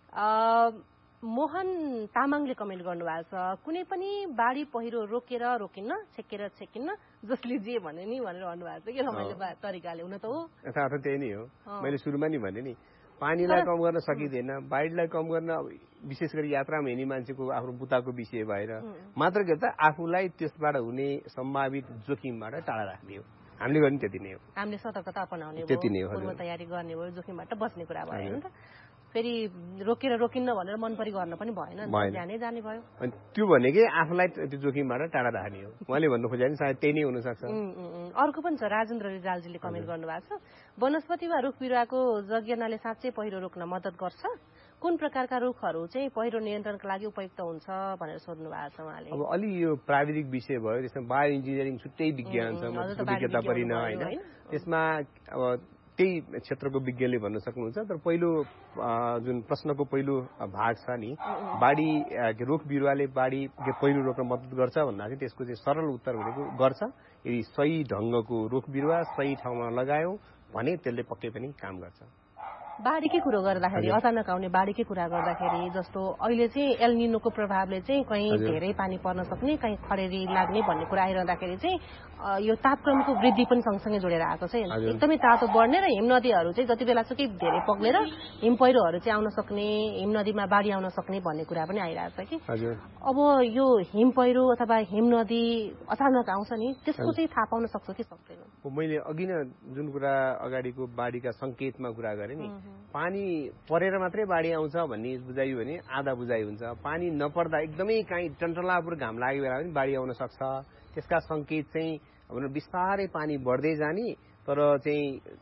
मोहन तामाङले कमेन्ट गर्नुभएको छ, कुनै पनि बाढी पहिरो रोकेर रोकिन्न, छेकेर छेकिन्न, जसले जे भने नि भनेर भन्नुभएको छ कि रमाइलो तरिकाले। हुन त हो, यथार्थ त्यही नै हो। मैले सुरुमा नि भने नि पानीलाई कम गर्न सकिँदैन, बाढीलाई कम गर्न विशेष गरी यात्रामा हिँड्ने मान्छेको आफ्नो बुताको विषय भएर मात्र के त आफूलाई त्यसबाट हुने सम्भावित जोखिमबाट टाढा राख्ने हो। हामीले गर्ने त्यति नै हो, हामीले सतर्कता अपनाउने त्यति नै हो, पूर्व तयारी गर्ने भयो, जोखिमबाट बस्ने कुरा भयो नि त। फेरि रोकेर रोकिन्न भनेर मन परि गर्न पनि भएन, जानै जाने भयो। अनि त्यो भनेकै आफूलाई त्यो जोखिमबाट टाढा राख्ने हो। उहाँले भन्नु खोजे नि सायद त्यही नै हुनसक्छ। अर्को पनि छ, राजेन्द्र रिजालजीले कमेन्ट गर्नुभएको छ, वनस्पति वा रुख बिरुवाको जग्यानाले साँच्चै पहिरो रोक्न मद्दत गर्छ? कुन प्रकारका रुखहरू चाहिँ पहिरो नियन्त्रणका लागि उपयुक्त हुन्छ भनेर सोध्नु भएको छ उहाँले। अब अलि यो प्राविधिक विषय भयो, त्यसमा बायो इन्जिनियरिङ छुट्टै विज्ञान छ, विज्ञता परिन होइन, त्यसमा अब त्यही क्षेत्रको विज्ञले भन्न सक्नुहुन्छ। तर पहिलो जुन प्रश्नको पहिलो भाग छ नि, बाढी रुख बिरुवाले बाढी पहिरो रोक्न मद्दत गर्छ भन्दा चाहिँ त्यसको चाहिँ सरल उत्तर भनेको गर्छ। यदि सही ढङ्गको रुख बिरुवा सही ठाउँमा लगायौँ भने त्यसले पक्कै पनि काम गर्छ। बाढीकै कुरो गर्दाखेरि, अचानक आउने बाढीकै कुरा गर्दाखेरि, जस्तो अहिले चाहिँ एल निनोको प्रभावले चाहिँ कहीँ धेरै पानी पर्न सक्ने, कहीँ खडेरी लाग्ने भन्ने कुरा आइरहँदाखेरि चाहिँ यो तापक्रमको वृद्धि पनि सँगसँगै जोडेर आएको छ। एकदमै तातो बढ्ने र हिम नदीहरू चाहिँ जति बेला सुकै धेरै पग्लेर हिम पहिरोहरू चाहिँ आउन सक्ने, हिम नदीमा बाढी आउन सक्ने भन्ने कुरा पनि आइरहेको छ कि। अब यो हिम पहिरो अथवा हिम नदी अचानक आउँछ नि, त्यसको चाहिँ थाहा पाउन सक्छ कि सक्दैन? मैले अघि नै जुन कुरा अगाडिको बाढीका सङ्केतमा कुरा गरेँ नि, पानी परेर मात्रै बाढी आउँछ भन्ने बुझाइ भने आधा बुझाइ हुन्छ। पानी नपर्दा एकदमै काहीँ टन्टलापुर घाम लागेको बेला पनि बाढी आउन सक्छ। त्यसका सङ्केत चाहिँ अब बिस्तारै पानी बढ्दै जाने, तर चाहिँ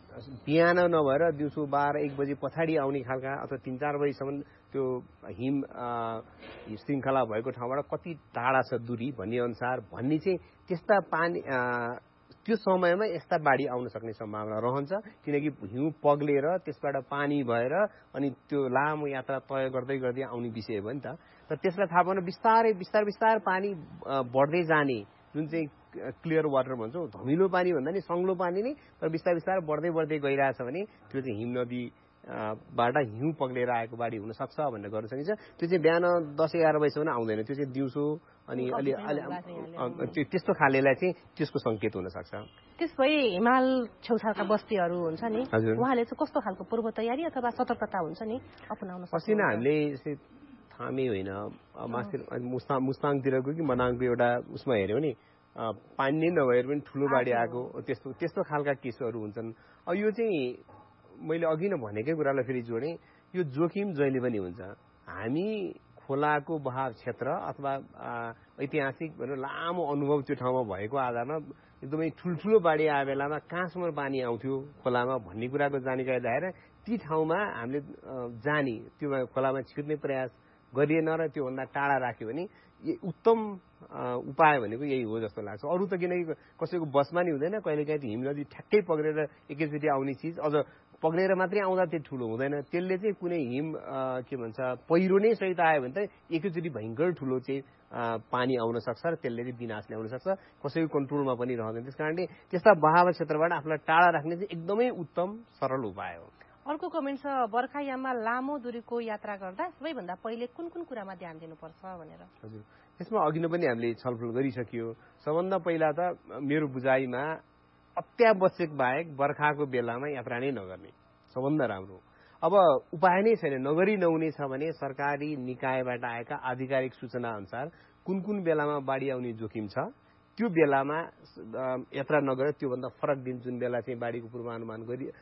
बिहान नभएर दिउँसो बाह्र एक बजी पछाडि आउने खालका अथवा तिन चार बजीसम्म त्यो हिम श्रृङ्खला भएको ठाउँबाट कति टाढा छ दूरी भन्ने अनुसार भन्ने चाहिँ त्यस्ता पानी त्यो समयमा यस्ता बाढी आउन सक्ने सम्भावना रहन्छ। किनकि हिउँ पग्लेर त्यसबाट पानी भएर अनि त्यो लामो यात्रा तय गर्दै गर्दै आउने विषय हो नि त। तर त्यसलाई थाहा पाउन बिस्तारै बिस्तार बिस्तार पानी बढ्दै जाने जुन चाहिँ क्लियर वाटर भन्छौँ, धमिलो पानी भन्दा नि सङ्लो पानी नै तर बिस्तारै बिस्तारै बढ्दै बढ्दै गइरहेछ भने त्यो चाहिँ हिम नदी बाट हिउँ पग्लेर आएको बाढी हुनसक्छ भनेर गर्न सकिन्छ। त्यो चाहिँ बिहान दस एघार बजीसम्म आउँदैन, त्यो चाहिँ दिउँसो अनि अलि अलि त्यस्तो खालेलाई चाहिँ त्यसको सङ्केत हुनसक्छ। त्यस भए हिमाल छेउछाउका बस्तीहरू हुन्छ नि, उहाँले चाहिँ कस्तो खालको पूर्व तयारी अथवा सतर्कता हुन्छ नि अपनाउन सक्छ? पसिना हामीले थामे होइन, मुस्ताङ मुस्ताङतिरको कि मनाङको एउटा उसमा हेऱ्यौँ नि, पानी नै नभएर पनि ठुलो बाढी आएको त्यस्तो त्यस्तो खालका केसहरू हुन्छन्। अब यो चाहिँ मैले अघि नै भनेकै कुरालाई फेरि जोडेँ, यो जोखिम जहिले पनि हुन्छ। हामी खोलाको बहाव क्षेत्र अथवा ऐतिहासिक भनौँ लामो अनुभव त्यो ठाउँमा भएको आधारमा एकदमै ठुल्ठुलो बाढी आए बेलामा कहाँसम्म पानी आउँथ्यो खोलामा भन्ने कुराको जानकारी राखेर ती ठाउँमा हामीले जाने त्यो खोलामा छिर्ने प्रयास गरिएन र त्योभन्दा टाढा राख्यो भने उत्तम उपाय भनेको यही हो जस्तो लाग्छ। अरू त किनकि कसैको बसमा नि हुँदैन, कहिलेकाहीँ हिम नदी ठ्याक्कै पक्रेर एकैचोटि आउने चिज, अझ पक्रेर मात्रै आउँदा त्यो ठुलो हुँदैन, त्यसले चाहिँ कुनै हिम के भन्छ पहिरो नै सहित आयो भने त एकैचोटि भयङ्कर ठुलो चाहिँ पानी आउन सक्छ र त्यसले चाहिँ विनाश ल्याउन सक्छ, कसैको कन्ट्रोलमा पनि रहँदैन। त्यस कारणले त्यस्ता बहाव क्षेत्रबाट आफूलाई टाढा राख्ने चाहिँ एकदमै उत्तम सरल उपाय हो। अर्को कमेन्ट छ, बर्खायाममा लामो दूरीको यात्रा गर्दा सबैभन्दा पहिले कुन कुन कुरामा ध्यान दिनुपर्छ भनेर। हजुर, यसमा अघि नै पनि हामीले छलफल गरिसकियो। सबभन्दा पहिला त मेरो बुझाइमा अत्यावश्यक बाहेक बर्खाको बेलामा यात्रा नै नगर्ने सबभन्दा राम्रो। अब उपाय नै छैन, नगरी नहुने छ भने सरकारी निकायबाट आएका आधिकारिक सूचना अनुसार कुन कुन बेलामा बाढी आउने जोखिम छ त्यो बेलामा यात्रा नगरेर त्योभन्दा फरक दिन जुन बेला चाहिँ बाढीको पूर्वानुमान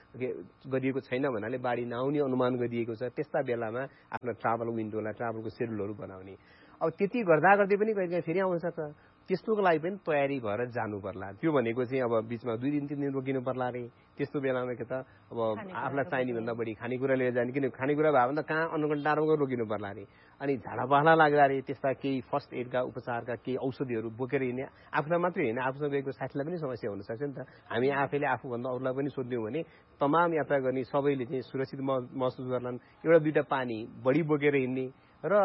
गरिएको छैन भन्नाले बाढी नआउने अनुमान गरिएको छ त्यस्ता बेलामा आफ्नो ट्राभल विन्डोलाई ट्राभलको सेड्युलहरू बनाउने। अब त्यति गर्दा गर्दै पनि कहिले काहीँ फेरि आउन सक्छ, त्यस्तोको लागि पनि तयारी भएर जानु पर्ला। त्यो भनेको चाहिँ अब बिचमा दुई दिन तिन दिन रोकिनु पर्ला अरे, त्यस्तो बेलामा के त अब आफूलाई चाहिने भन्दा बढी खानेकुरा लिएर जाने, किनभने खानेकुरा भयो भने त कहाँ अन्नगण टाढोमा रोकिनु पर्ला अरे, अनि झाडा पहला लाग्दा अरे त्यस्ता केही फर्स्ट एडका उपचारका केही औषधिहरू बोकेर हिँड्ने, आफूलाई मात्रै होइन आफूसँग गएको साथीलाई पनि समस्या हुनसक्छ नि त। हामी आफैले आफूभन्दा अरूलाई पनि सोध्यौँ भने तमाम यात्रा गर्ने सबैले चाहिँ सुरक्षित महसुस गर्लान्। एउटा दुईवटा पानी बढी बोकेर हिँड्ने र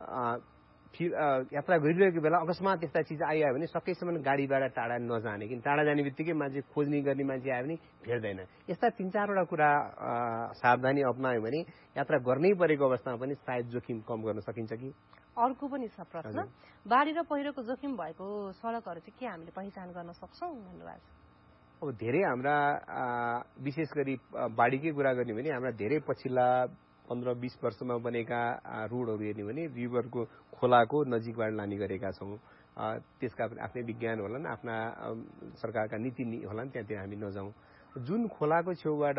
यात्रा गरिरहेको बेला अकस्मात त्यस्ता चिज आइआयो भने सकेसम्म गाडीबाट टाढा नजाने, किन टाढा जाने बित्तिकै मान्छे खोज्ने गर्ने मान्छे आयो भने भेट्दैन। यस्ता तिन चारवटा कुरा सावधानी अप्नायो भने यात्रा गर्नै परेको अवस्थामा पनि सायद जोखिम कम गर्न सकिन्छ। कि अर्को पनि छ प्रश्न, बाढी र पहिरोको जोखिम भएको सडकहरू चाहिँ के हामीले पहिचान गर्न सक्छौँ भन्नुभएको छ? अब धेरै हाम्रा विशेष गरी बाढीकै कुरा गर्ने भने हाम्रा धेरै पछिल्ला पन्ध्र बिस वर्षमा बनेका रोडहरू हेर्ने भने रिभरको खोलाको नजिकबाट लाने गरेका छौँ। त्यसका आफ्नै विज्ञान होलान्, आफ्ना सरकारका नीति होलान्, त्यहाँतिर हामी नजाउँ। जुन खोलाको छेउबाट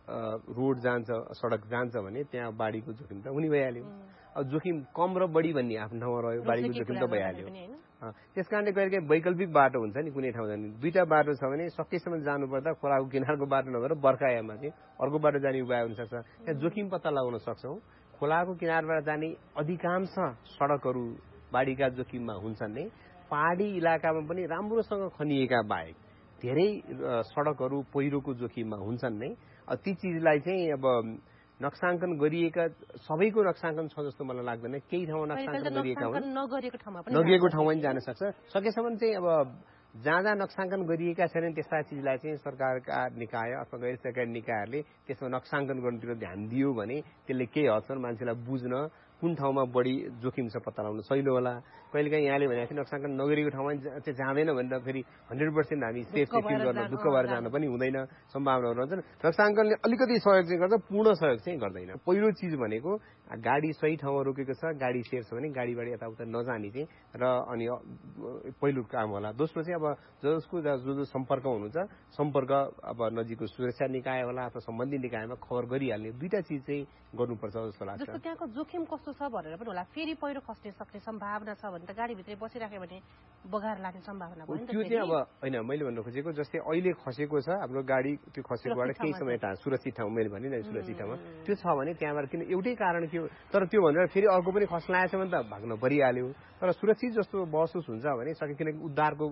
रोड जान्छ सडक जान्छ भने त्यहाँ बाढीको जोखिम त हुने भइहाल्यो। अब जोखिम कम र बढी भन्ने आफ्नो ठाउँमा रह्यो, बाढीको जोखिम त भइहाल्यो। त्यस कारणले कहिले काहीँ वैकल्पिक बाटो हुन्छ नि, कुनै ठाउँ जाने दुईवटा बाटो छ भने सकेसम्म जानुपर्दा खोलाको किनारको बाटो नभएर बर्खायाममा चाहिँ अर्को बाटो जाने उपाय हुनसक्छ। त्यहाँ जोखिम पत्ता लगाउन सक्छौँ। खोलाको किनारबाट जाने अधिकांश सडकहरू बाढीका जोखिममा हुन्छन् नै। पहाडी इलाकामा पनि राम्रोसँग खनिएका बाहेक धेरै सडकहरू पहिरोको जोखिममा हुन्छन् नै। ती चिजलाई चाहिँ अब नक्साङ्कन गरिएका सबैको नक्साङ्कन छ जस्तो मलाई लाग्दैन। केही ठाउँमा नक्साङ्कन गरिएका हुन्, नगरिएको ठाउँमा पनि जान सक्छ। सकेसम्म चाहिँ अब जहाँ जहाँ नक्साङ्कन गरिएका छैनन् त्यस्ता चिजलाई चाहिँ सरकारका निकाय अथवा गैर सरकारी निकायहरूले त्यसमा नक्साङ्कन गर्नुतिर ध्यान दियो भने त्यसले केही हदसम्म मान्छेलाई बुझ्न कुन ठाउँमा बढी जोखिम छ पत्ता लगाउन सहिलो होला। कहिलेकाहीँ यहाँले भनेको थियो नक्साङ्कन नगरेको ठाउँमा चाहिँ जाँदैन भनेर फेरि हन्ड्रेड पर्सेन्ट हामी सेफ फिल गर्न दुःख भएर जान पनि हुँदैन, सम्भावनाहरू रहन्छन्। नक्साङ्कनले अलिकति सहयोग चाहिँ गर्छ, पूर्ण सहयोग चाहिँ गर्दैन। पहिलो चिज भनेको गाडी सही ठाउँमा रोकेको छ, गाडी सेफ छ भने गाडीबाट यताउता नजाने चाहिँ र अनि पहिलो काम होला। दोस्रो चाहिँ अब जसको जो जो सम्पर्क हुनुहुन्छ सम्पर्क अब नजिकको सुरक्षा निकाय होला अथवा सम्बन्धित निकायमा खबर गरिहाल्ने, दुईटा चिज चाहिँ गर्नुपर्छ जस्तो लाग्छ। जस्तो त्यहाँको जोखिम कस्तो छ भनेर पनि होला, फेरि पहिरो खस्ने सक्ने सम्भावना छ भने त गाडीभित्रै बसिराख्यो भने बगाएर लाग्ने सम्भावना भयो नि त। त्यो चाहिँ अब होइन, मैले भन्नु खोजेको जस्तै अहिले खसेको छ हाम्रो गाडी, त्यो खसेकोबाट केही समय टाढा सुरक्षित ठाउँ, मैले भने नि सुरक्षित ठाउँमा त्यो छ भने त्यहाँबाट किन एउटै कारण के हो, तर त्यो भनेर फेरि अर्को पनि खस्लाएछ भने त भाग्न परिहाल्यो। तर सुरक्षित जस्तो महसुस हुन्छ भने सके, किनकि उद्धारको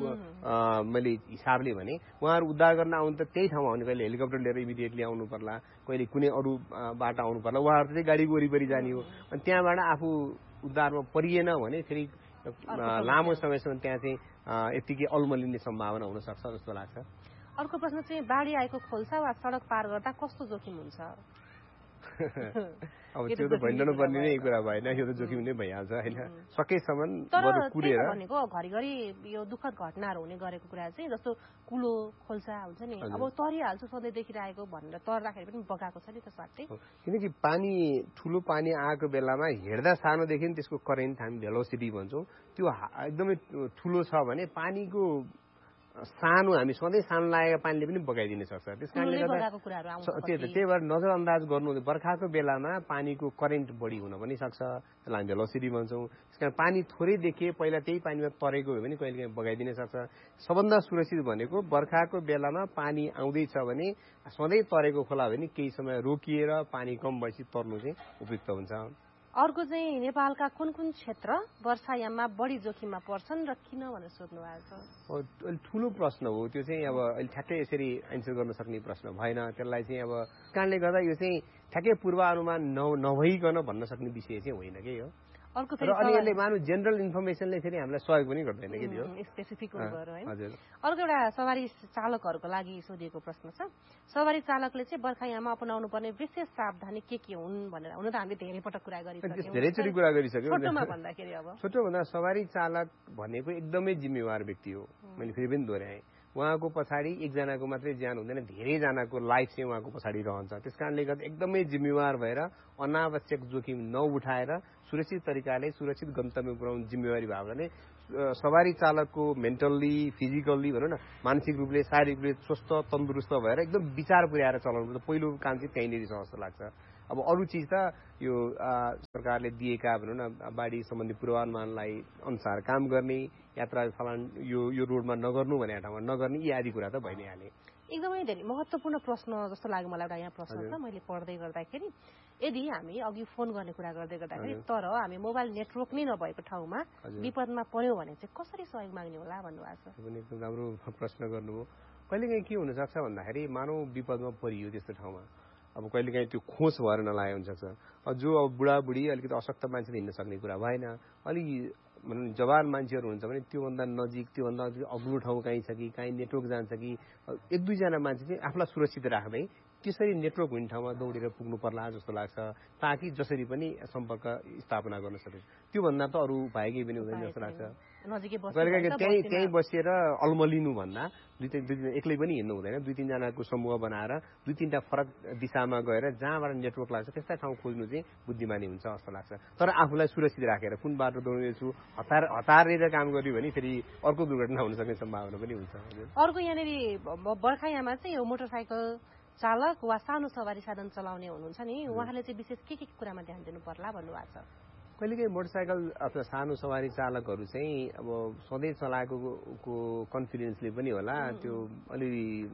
मैले हिसाबले भने उहाँहरू उद्धार गर्न आउनु त त्यही ठाउँमा आउने, कहिले हेलिकप्टर लिएर इमिडिएटली आउनु पर्ला, कहिले कुनै अरू बाटो आउनु पर्ला, उहाँहरू चाहिँ गाडीको वरिपरि जाने हो। अनि त्यहाँबाट आफू उद्धारमा परिएन भने फेरि लामो समयसम्म त्यहाँ चाहिँ यतिकै अल्मलिने सम्भावना हुन सक्छ जस्तो लाग्छ। अर्को प्रश्न चाहिँ बाढी आएको खोल्सा वा सडक पार गर्दा कस्तो जोखिम हुन्छ? अब त्यो त भइरहनु पर्ने नै कुरा भएन, यो त जोखिम नै भइहाल्छ होइन, सकेसम्म बरु कुरेर। भनेको घरिघरि यो दुःखद घटनाहरू हुने गरेको कुरा चाहिँ जस्तो कुलो खोल्सा हुन्छ नि, अब तरिहाल्छ सधैँ देखिरहेको भनेर तर्दाखेरि पनि बगाएको छ नि त स्वाटै। किनकि पानी ठुलो पानी आएको बेलामा हेर्दा सानोदेखि त्यसको करेन्ट हामी भेलोसिटी भन्छौँ, त्यो एकदमै ठुलो छ भने पानीको सानो हामी सधैँ सानो लागेको पानीले पनि बगाइदिन सक्छ। त्यस कारणले गर्दा त्यही त त्यही भएर नजरअन्दाज गर्नु हुँदैन। बर्खाको बेलामा पानीको करेन्ट बढी हुन पनि सक्छ, त्यसलाई हामी भेलोसिटी भन्छौँ। त्यस कारण पानी थोरै देखिए पहिला त्यही पानीमा तरेको हो भने कहिले काहीँ बगाइदिन सक्छ। सबभन्दा सुरक्षित भनेको बर्खाको बेलामा पानी आउँदैछ भने सधैँ तरेको खोला भने केही समय रोकिएर पानी कम भएपछि तर्नु चाहिँ उपयुक्त हुन्छ। अर्को चाहिँ नेपालका कुन कुन क्षेत्र वर्षायाममा बढी जोखिममा पर्छन् र किन भनेर सोध्नु भएको छ। अहिले ठुलो प्रश्न हो त्यो चाहिँ, अब अहिले ठ्याक्कै यसरी एन्सर गर्न सक्ने प्रश्न भएन। त्यसलाई चाहिँ अब कारणले गर्दा यो चाहिँ ठ्याक्कै पूर्वानुमान नभइकन भन्न सक्ने विषय चाहिँ होइन कि यो। अर्को र अनि यसले मानु जेनरल इन्फर्मेसनले फेरि हामीलाई सहयोग पनि गर्दैन कि यो स्पेसिफिक है। अर्को एउटा सवारी चालकहरूको लागि सोधिएको प्रश्न छ, सवारी चालकले चाहिँ बर्खायाममा अपनाउनु पर्ने विशेष सावधानी के के हुन् भनेर। हुन त हामीले धेरै पटक कुरा गरिसक्यौँ, धेरैचोटि कुरा गरिसक्यौँ। छोटोमा भन्दाखेरि अब छोटो भन्दा सवारी चालक भनेको एकदमै जिम्मेवार व्यक्ति हो। मैले फेरि पनि दोहोऱ्याएँ, उहाँको पछाडि एकजनाको मात्रै ज्यान हुँदैन, धेरैजनाको लाइफ चाहिँ उहाँको पछाडि रहन्छ। त्यस कारणले गर्दा एकदमै जिम्मेवार भएर अनावश्यक जोखिम नउठाएर सुरक्षित तरिकाले सुरक्षित गन्तव्य पुर्याउने जिम्मेवारी भावना नै सवारी चालकको मेन्टल्ली फिजिकल्ली भनौँ न मानसिक रूपले शारीरिक रूपले स्वस्थ तन्दुरुस्त भएर एकदम विचार पुर्याएर चलाउनु पहिलो काम चाहिँ त्यहीँनिर छ जस्तो लाग्छ। अब अरू चिज त यो सरकारले दिएका भनौँ न बाढी सम्बन्धी पूर्वानुमानलाई अनुसार काम गर्ने, यात्रा फलान यो यो रोडमा नगर्नु भनेर ठाउँमा नगर्ने, यी आदि कुरा त भइ नै हाले। एकदमै धेरै महत्त्वपूर्ण प्रश्न जस्तो लाग्यो मलाई। एउटा यहाँ प्रश्न छ, मैले पढ्दै गर्दाखेरि यदि हामी अघि फोन गर्ने कुरा गर्दै गर्दाखेरि तर हामी मोबाइल नेटवर्क नै नभएको ठाउँमा विपदमा पर्यो भने चाहिँ कसरी सहयोग माग्ने होला भन्नुभएको छ। पनि एकदम राम्रो प्रश्न गर्नुभयो। कहिलेकाहीँ के हुनसक्छ भन्दाखेरि मानव विपदमा परियो त्यस्तो ठाउँमा, अब कहिलेकाहीँ त्यो खोज भएर नलागेको हुनसक्छ। जो अब बुढाबुढी अलिकति अशक्त मान्छे हिँड्न सक्ने कुरा भएन, अलिक भनौँ जवान मान्छेहरू हुन्छ भने त्योभन्दा नजिक त्योभन्दा अग्लो ठाउँ कहीँ छ कि कहीँ नेटवर्क जान्छ कि एक दुईजना मान्छे चाहिँ आफूलाई सुरक्षित राख्दै त्यसरी नेटवर्क हुने ठाउँमा दौडेर पुग्नु पर्ला जस्तो लाग्छ, ताकि जसरी पनि सम्पर्क स्थापना गर्न सकिन्छ। त्योभन्दा त अरू उपाय केही पनि हुँदैन जस्तो लाग्छ। कहिलेकाहीँ त्यहीँ त्यहीँ बसेर अल्मलिनु भन्दा दुई तिन दुई एक्लै पनि हिँड्नु हुँदैन, दुई तिनजनाको समूह बनाएर दुई तिनवटा फरक दिशामा गएर जहाँबाट नेटवर्क लाग्छ त्यस्ता ठाउँ खोज्नु चाहिँ बुद्धिमानी हुन्छ जस्तो लाग्छ। तर आफूलाई सुरक्षित राखेर कुन बाटो दौडिनेछु हतार हतारेर काम गर्यो भने फेरि अर्को दुर्घटना हुन सक्ने सम्भावना पनि हुन्छ। अर्को यहाँनिर बर्खायाममा चाहिँ यो मोटरसाइकल चालक वा सानो सवारी साधन चलाउने हुनुहुन्छ नि, उहाँले चाहिँ विशेष के के कुरामा ध्यान दिनु पर्ला भन्नुभएको छ। कहिलेकाहीँ मोटरसाइकल अथवा सानो सवारी चालकहरू चाहिँ अब सधैँ चलाएको को कन्फिडेन्सले पनि होला त्यो अलि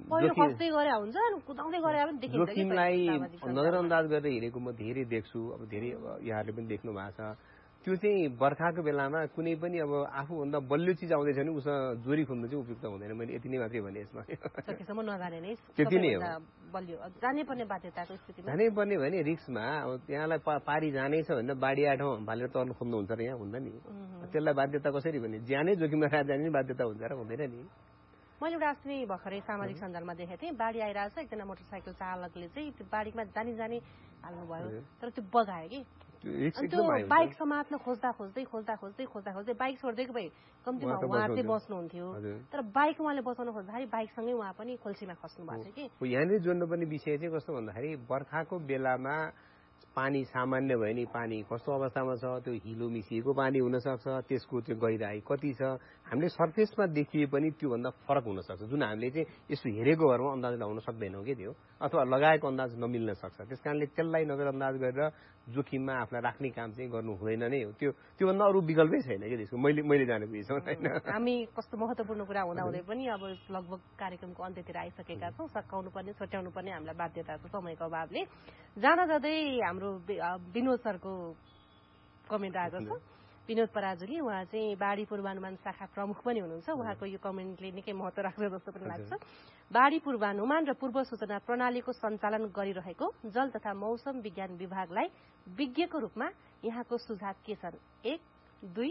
जोखिमलाई नजरअन्दाज गरेर हिँडेको म धेरै देख्छु। अब धेरै यहाँहरूले पनि देख्नु भएको छ। त्यो चाहिँ बर्खाको बेलामा कुनै पनि अब आफूभन्दा बलियो चिज आउँदैछ भने उसँग जोरी खोल्नु चाहिँ उपयुक्त हुँदैन। मैले यति नै मात्रै भने यसमा त्यति नै हो। जानै पर्ने बाध्यताको स्थिति जानै पर्ने भने रिक्समा अब त्यहाँलाई पारी जानै छ भने बाढी आठ भालेर तर्नु खोज्नुहुन्छ र यहाँ हुँदैन नि, त्यसलाई बाध्यता कसरी भने ज्यानै जोखिममा राखेर जाने बाध्यता हुन्छ र हुँदैन नि। मैले एउटा अस्ति भर्खरै सामाजिक सञ्जालमा देखेको थिएँ, बाढी आइरहेको छ, एकजना मोटरसाइकल चालकले चाहिँ त्यो बाढीमा जानी जानी हाल्नुभयो, तर त्यो बगायो कि त्यो बाइक समात्न खोज्दा खोज्दै खोज्दा खोज्दै खोज्दा खोज्दै बाइक छोडिदिएको भए कम्तीमा उहाँ चाहिँ बस्नुहुन्थ्यो, तर बाइक उहाँले बचाउन खोज्दाखेरि बाइकसँगै उहाँ पनि खोल्सीमा खस्नु भएको थियो कि। यहाँनिर जोड्नुपर्ने विषय चाहिँ कस्तो भन्दाखेरि बर्खाको बेलामा पानी सामान्य भयो नि पानी कस्तो अवस्थामा छ, त्यो हिलो मिसिएको पानी हुनसक्छ, त्यसको त्यो गहिराई कति छ हामीले सर्फेसमा देखिए पनि त्योभन्दा फरक हुनसक्छ, जुन हामीले चाहिँ यसो हेरेको भरमा अन्दाज लगाउन सक्दैनौँ कि त्यो, अथवा लगाएको अन्दाज नमिल्न सक्छ। त्यस कारणले त्यसलाई नजरअन्दाज गरेर जोखिममा आफूलाई राख्ने काम चाहिँ गर्नु हुँदैन नै हो। त्यो त्योभन्दा अरू विकल्पै छैन कि त्यसको मैले मैले जानेको विषय होइन। हामी कस्तो महत्त्वपूर्ण कुरा हुँदाहुँदै पनि अब लगभग कार्यक्रमको अन्त्यतिर आइसकेका छौँ। सकाउनु पर्ने छुट्याउनु पर्ने हामीलाई बाध्यता छ समयको अभावले। जाँदा जाँदै हाम्रो विनोद सरको कमेन्ट आएको छ, विनोद पराजुली, उहाँ चाहिँ बाढी पूर्वानुमान शाखा प्रमुख पनि हुनुहुन्छ। उहाँको यो कमेन्टले निकै महत्त्व राख्छ जस्तो पनि लाग्छ। बाढी पूर्वानुमान र पूर्व सूचना प्रणालीको सञ्चालन गरिरहेको जल तथा मौसम विज्ञान विभागलाई विज्ञको रूपमा यहाँको सुझाव के छन्? एक, दुई,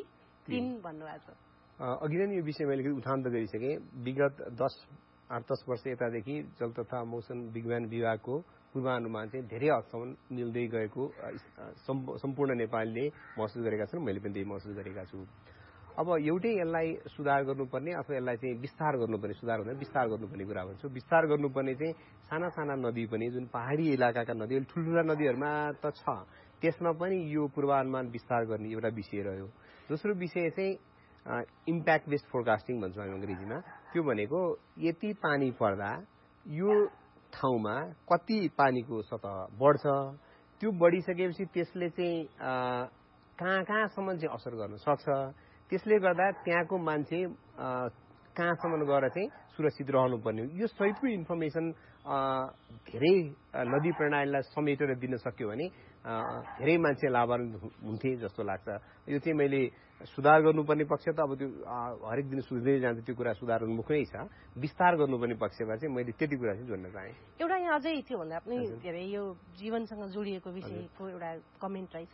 तीन भन्नुभएको छ। अघि नै यो विषय मैले उठान त गरिसकेँ। विगत दस आठ दस वर्ष यतादेखि जल तथा मौसम विज्ञान विभागको पूर्वानुमान चाहिँ धेरै हदसम्म मिल्दै गएको सम्पूर्ण नेपालीले महसुस गरेका छन्। मैले पनि त्यही महसुस गरेका छु। अब एउटै यसलाई सुधार गर्नुपर्ने अथवा यसलाई चाहिँ विस्तार गर्नुपर्ने, सुधार हुँदैन विस्तार गर्नुपर्ने कुरा भन्छु। विस्तार गर्नुपर्ने चाहिँ साना साना नदी पनि, जुन पहाडी इलाकाका नदी, ठुल्ठुला नदीहरूमा त छ, त्यसमा पनि यो पूर्वानुमान विस्तार गर्ने एउटा विषय रह्यो। दोस्रो विषय चाहिँ इम्प्याक्ट बेस्ड फोरकास्टिङ भन्छौँ हामी अङ्ग्रेजीमा। त्यो भनेको यति पानी पर्दा यो ठाउँमा कति पानीको सतह बढ्छ, त्यो बढिसकेपछि त्यसले चाहिँ कहाँ कहाँसम्म चाहिँ असर गर्न सक्छ, त्यसले गर्दा त्यहाँको मान्छे कहाँसम्म गएर चाहिँ सुरक्षित रहनुपर्ने हो। यो सहितको इन्फर्मेसन धेरै नदी प्रणालीलाई समेटेर दिन सक्यो भने धेरै मान्छे लाभान्वित हुन्थे जस्तो लाग्छ। यो चाहिँ मैले सुधार गर्नुपर्ने पक्ष त अब त्यो हरेक दिन सुध्दै जान्छ, त्यो कुरा सुधार उन्मुखै छ। विस्तार गर्नुपर्ने पक्षमा चाहिँ मैले त्यति कुरा चाहिँ जोड्न चाहेँ। एउटा यहाँ अझै थियो भन्दा पनि धेरै यो जीवनसँग जोडिएको विषयको एउटा कमेन्ट रहेछ।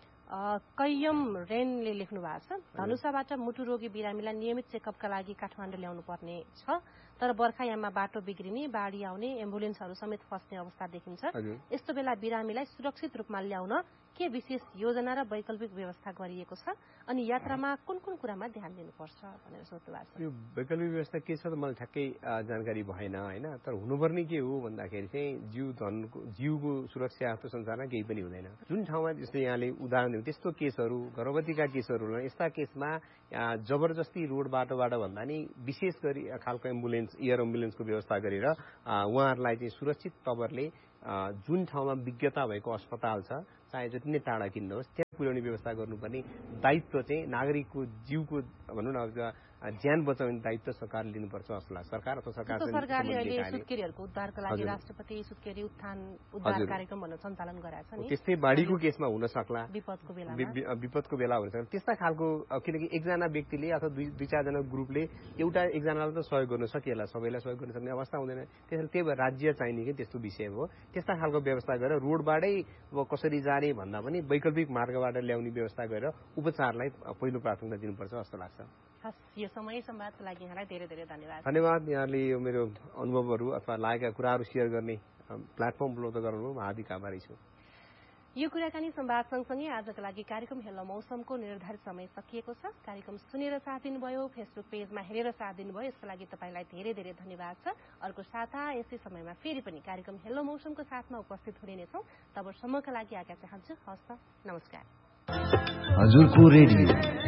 कैयम रेनले लेख्नु भएको छ, धनुषाबाट मुटु रोगी बिरामीलाई नियमित चेकअपका लागि काठमाडौँ ल्याउनु पर्ने छ, तर बर्खायाममा बाटो बिग्रिने, बाढी आउने, एम्बुलेन्सहरू समेत फस्ने अवस्था देखिन्छ। यस्तो बेला बिरामीलाई सुरक्षित रूपमा ल्याउन के विशेष योजना र वैकल्पिक व्यवस्था गरिएको छ अनि यात्रामा कुन कुन कुरामा ध्यान दिनुपर्छ भनेर सोध्नु भएको छ। यो वैकल्पिक व्यवस्था के छ त मलाई ठ्याक्कै जानकारी भएन होइन। तर हुनुपर्ने के हो भन्दाखेरि चाहिँ जीव धनको जीवको सुरक्षा जस्तो संसारमा केही पनि हुँदैन। जुन ठाउँमा जस्तै यहाँले उदाहरण दिनु त्यस्तो केसहरू, गर्भवतीका केसहरू, यस्ता केसमा जबरजस्ती रोड बाटोबाट भन्दा नि विशेष गरी खालको एम्बुलेन्स, एयर एम्बुलेन्सको व्यवस्था गरेर उहाँहरूलाई चाहिँ सुरक्षित तवरले जुन ठाउँमा विज्ञता भएको अस्पताल छ, चाहे जति नै टाढा किन्नुहोस्, त्यहाँ पुर्याउने व्यवस्था गर्नुपर्ने दायित्व चाहिँ नागरिकको जीवको भनौँ न ज्यान बचाउने दायित्व सरकारले लिनुपर्छ जस्तो लाग्छ। सरकार अथवा सरकार सरकारले अहिले सुत्केरीहरूको उद्धारको लागि राष्ट्रपति सुत्केरी उत्थान उद्धार कार्यक्रम भनेर सञ्चालन गराएको छ नि। त्यस्तै बाढीको केसमा हुन सक्ला, विपदको बेला विपदको बेला हुन सक्ला। त्यस्ता खालको किनकि एकजना व्यक्तिले अथवा दुई दुई चारजना ग्रुपले एउटा एकजनालाई त सहयोग गर्न सकिएला, सबैलाई सहयोग गर्न सक्ने अवस्था हुँदैन। त्यसैले त्यही भएर राज्य चाहिने कि त्यस्तो विषय हो। त्यस्ता खालको व्यवस्था गरेर रोडबाटै अब कसरी जाने भन्दा पनि वैकल्पिक मार्गबाट ल्याउने व्यवस्था गरेर उपचारलाई पहिलो प्राथमिकता दिनुपर्छ जस्तो लाग्छ। हस्, यो समय संवादको लागि यहाँलाई धेरै धेरै धन्यवाद। धन्यवाद। यहाँले यो मेरो अनुभवहरू अथवा लागेका कुराहरू सेयर गर्ने प्लेटफर्म उपलब्ध गराउनु म हार्दिक आभारी छु। यो कुराकानी संवाद सँगसँगै आजको लागि कार्यक्रम हेलो मौसमको निर्धारित समय सकिएको छ। कार्यक्रम सुनेर साथ दिनुभयो, फेसबुक पेजमा हेरेर साथ दिनुभयो, यसको लागि तपाईँलाई धेरै धेरै धन्यवाद छ। अर्को साता यस्तै समयमा फेरि पनि कार्यक्रम हेलो मौसमको साथमा उपस्थित हुने नै छौँ। तबसम्मका लागि आज्ञा चाहन्छु। हस् त, नमस्कार। हजुरको रेडियो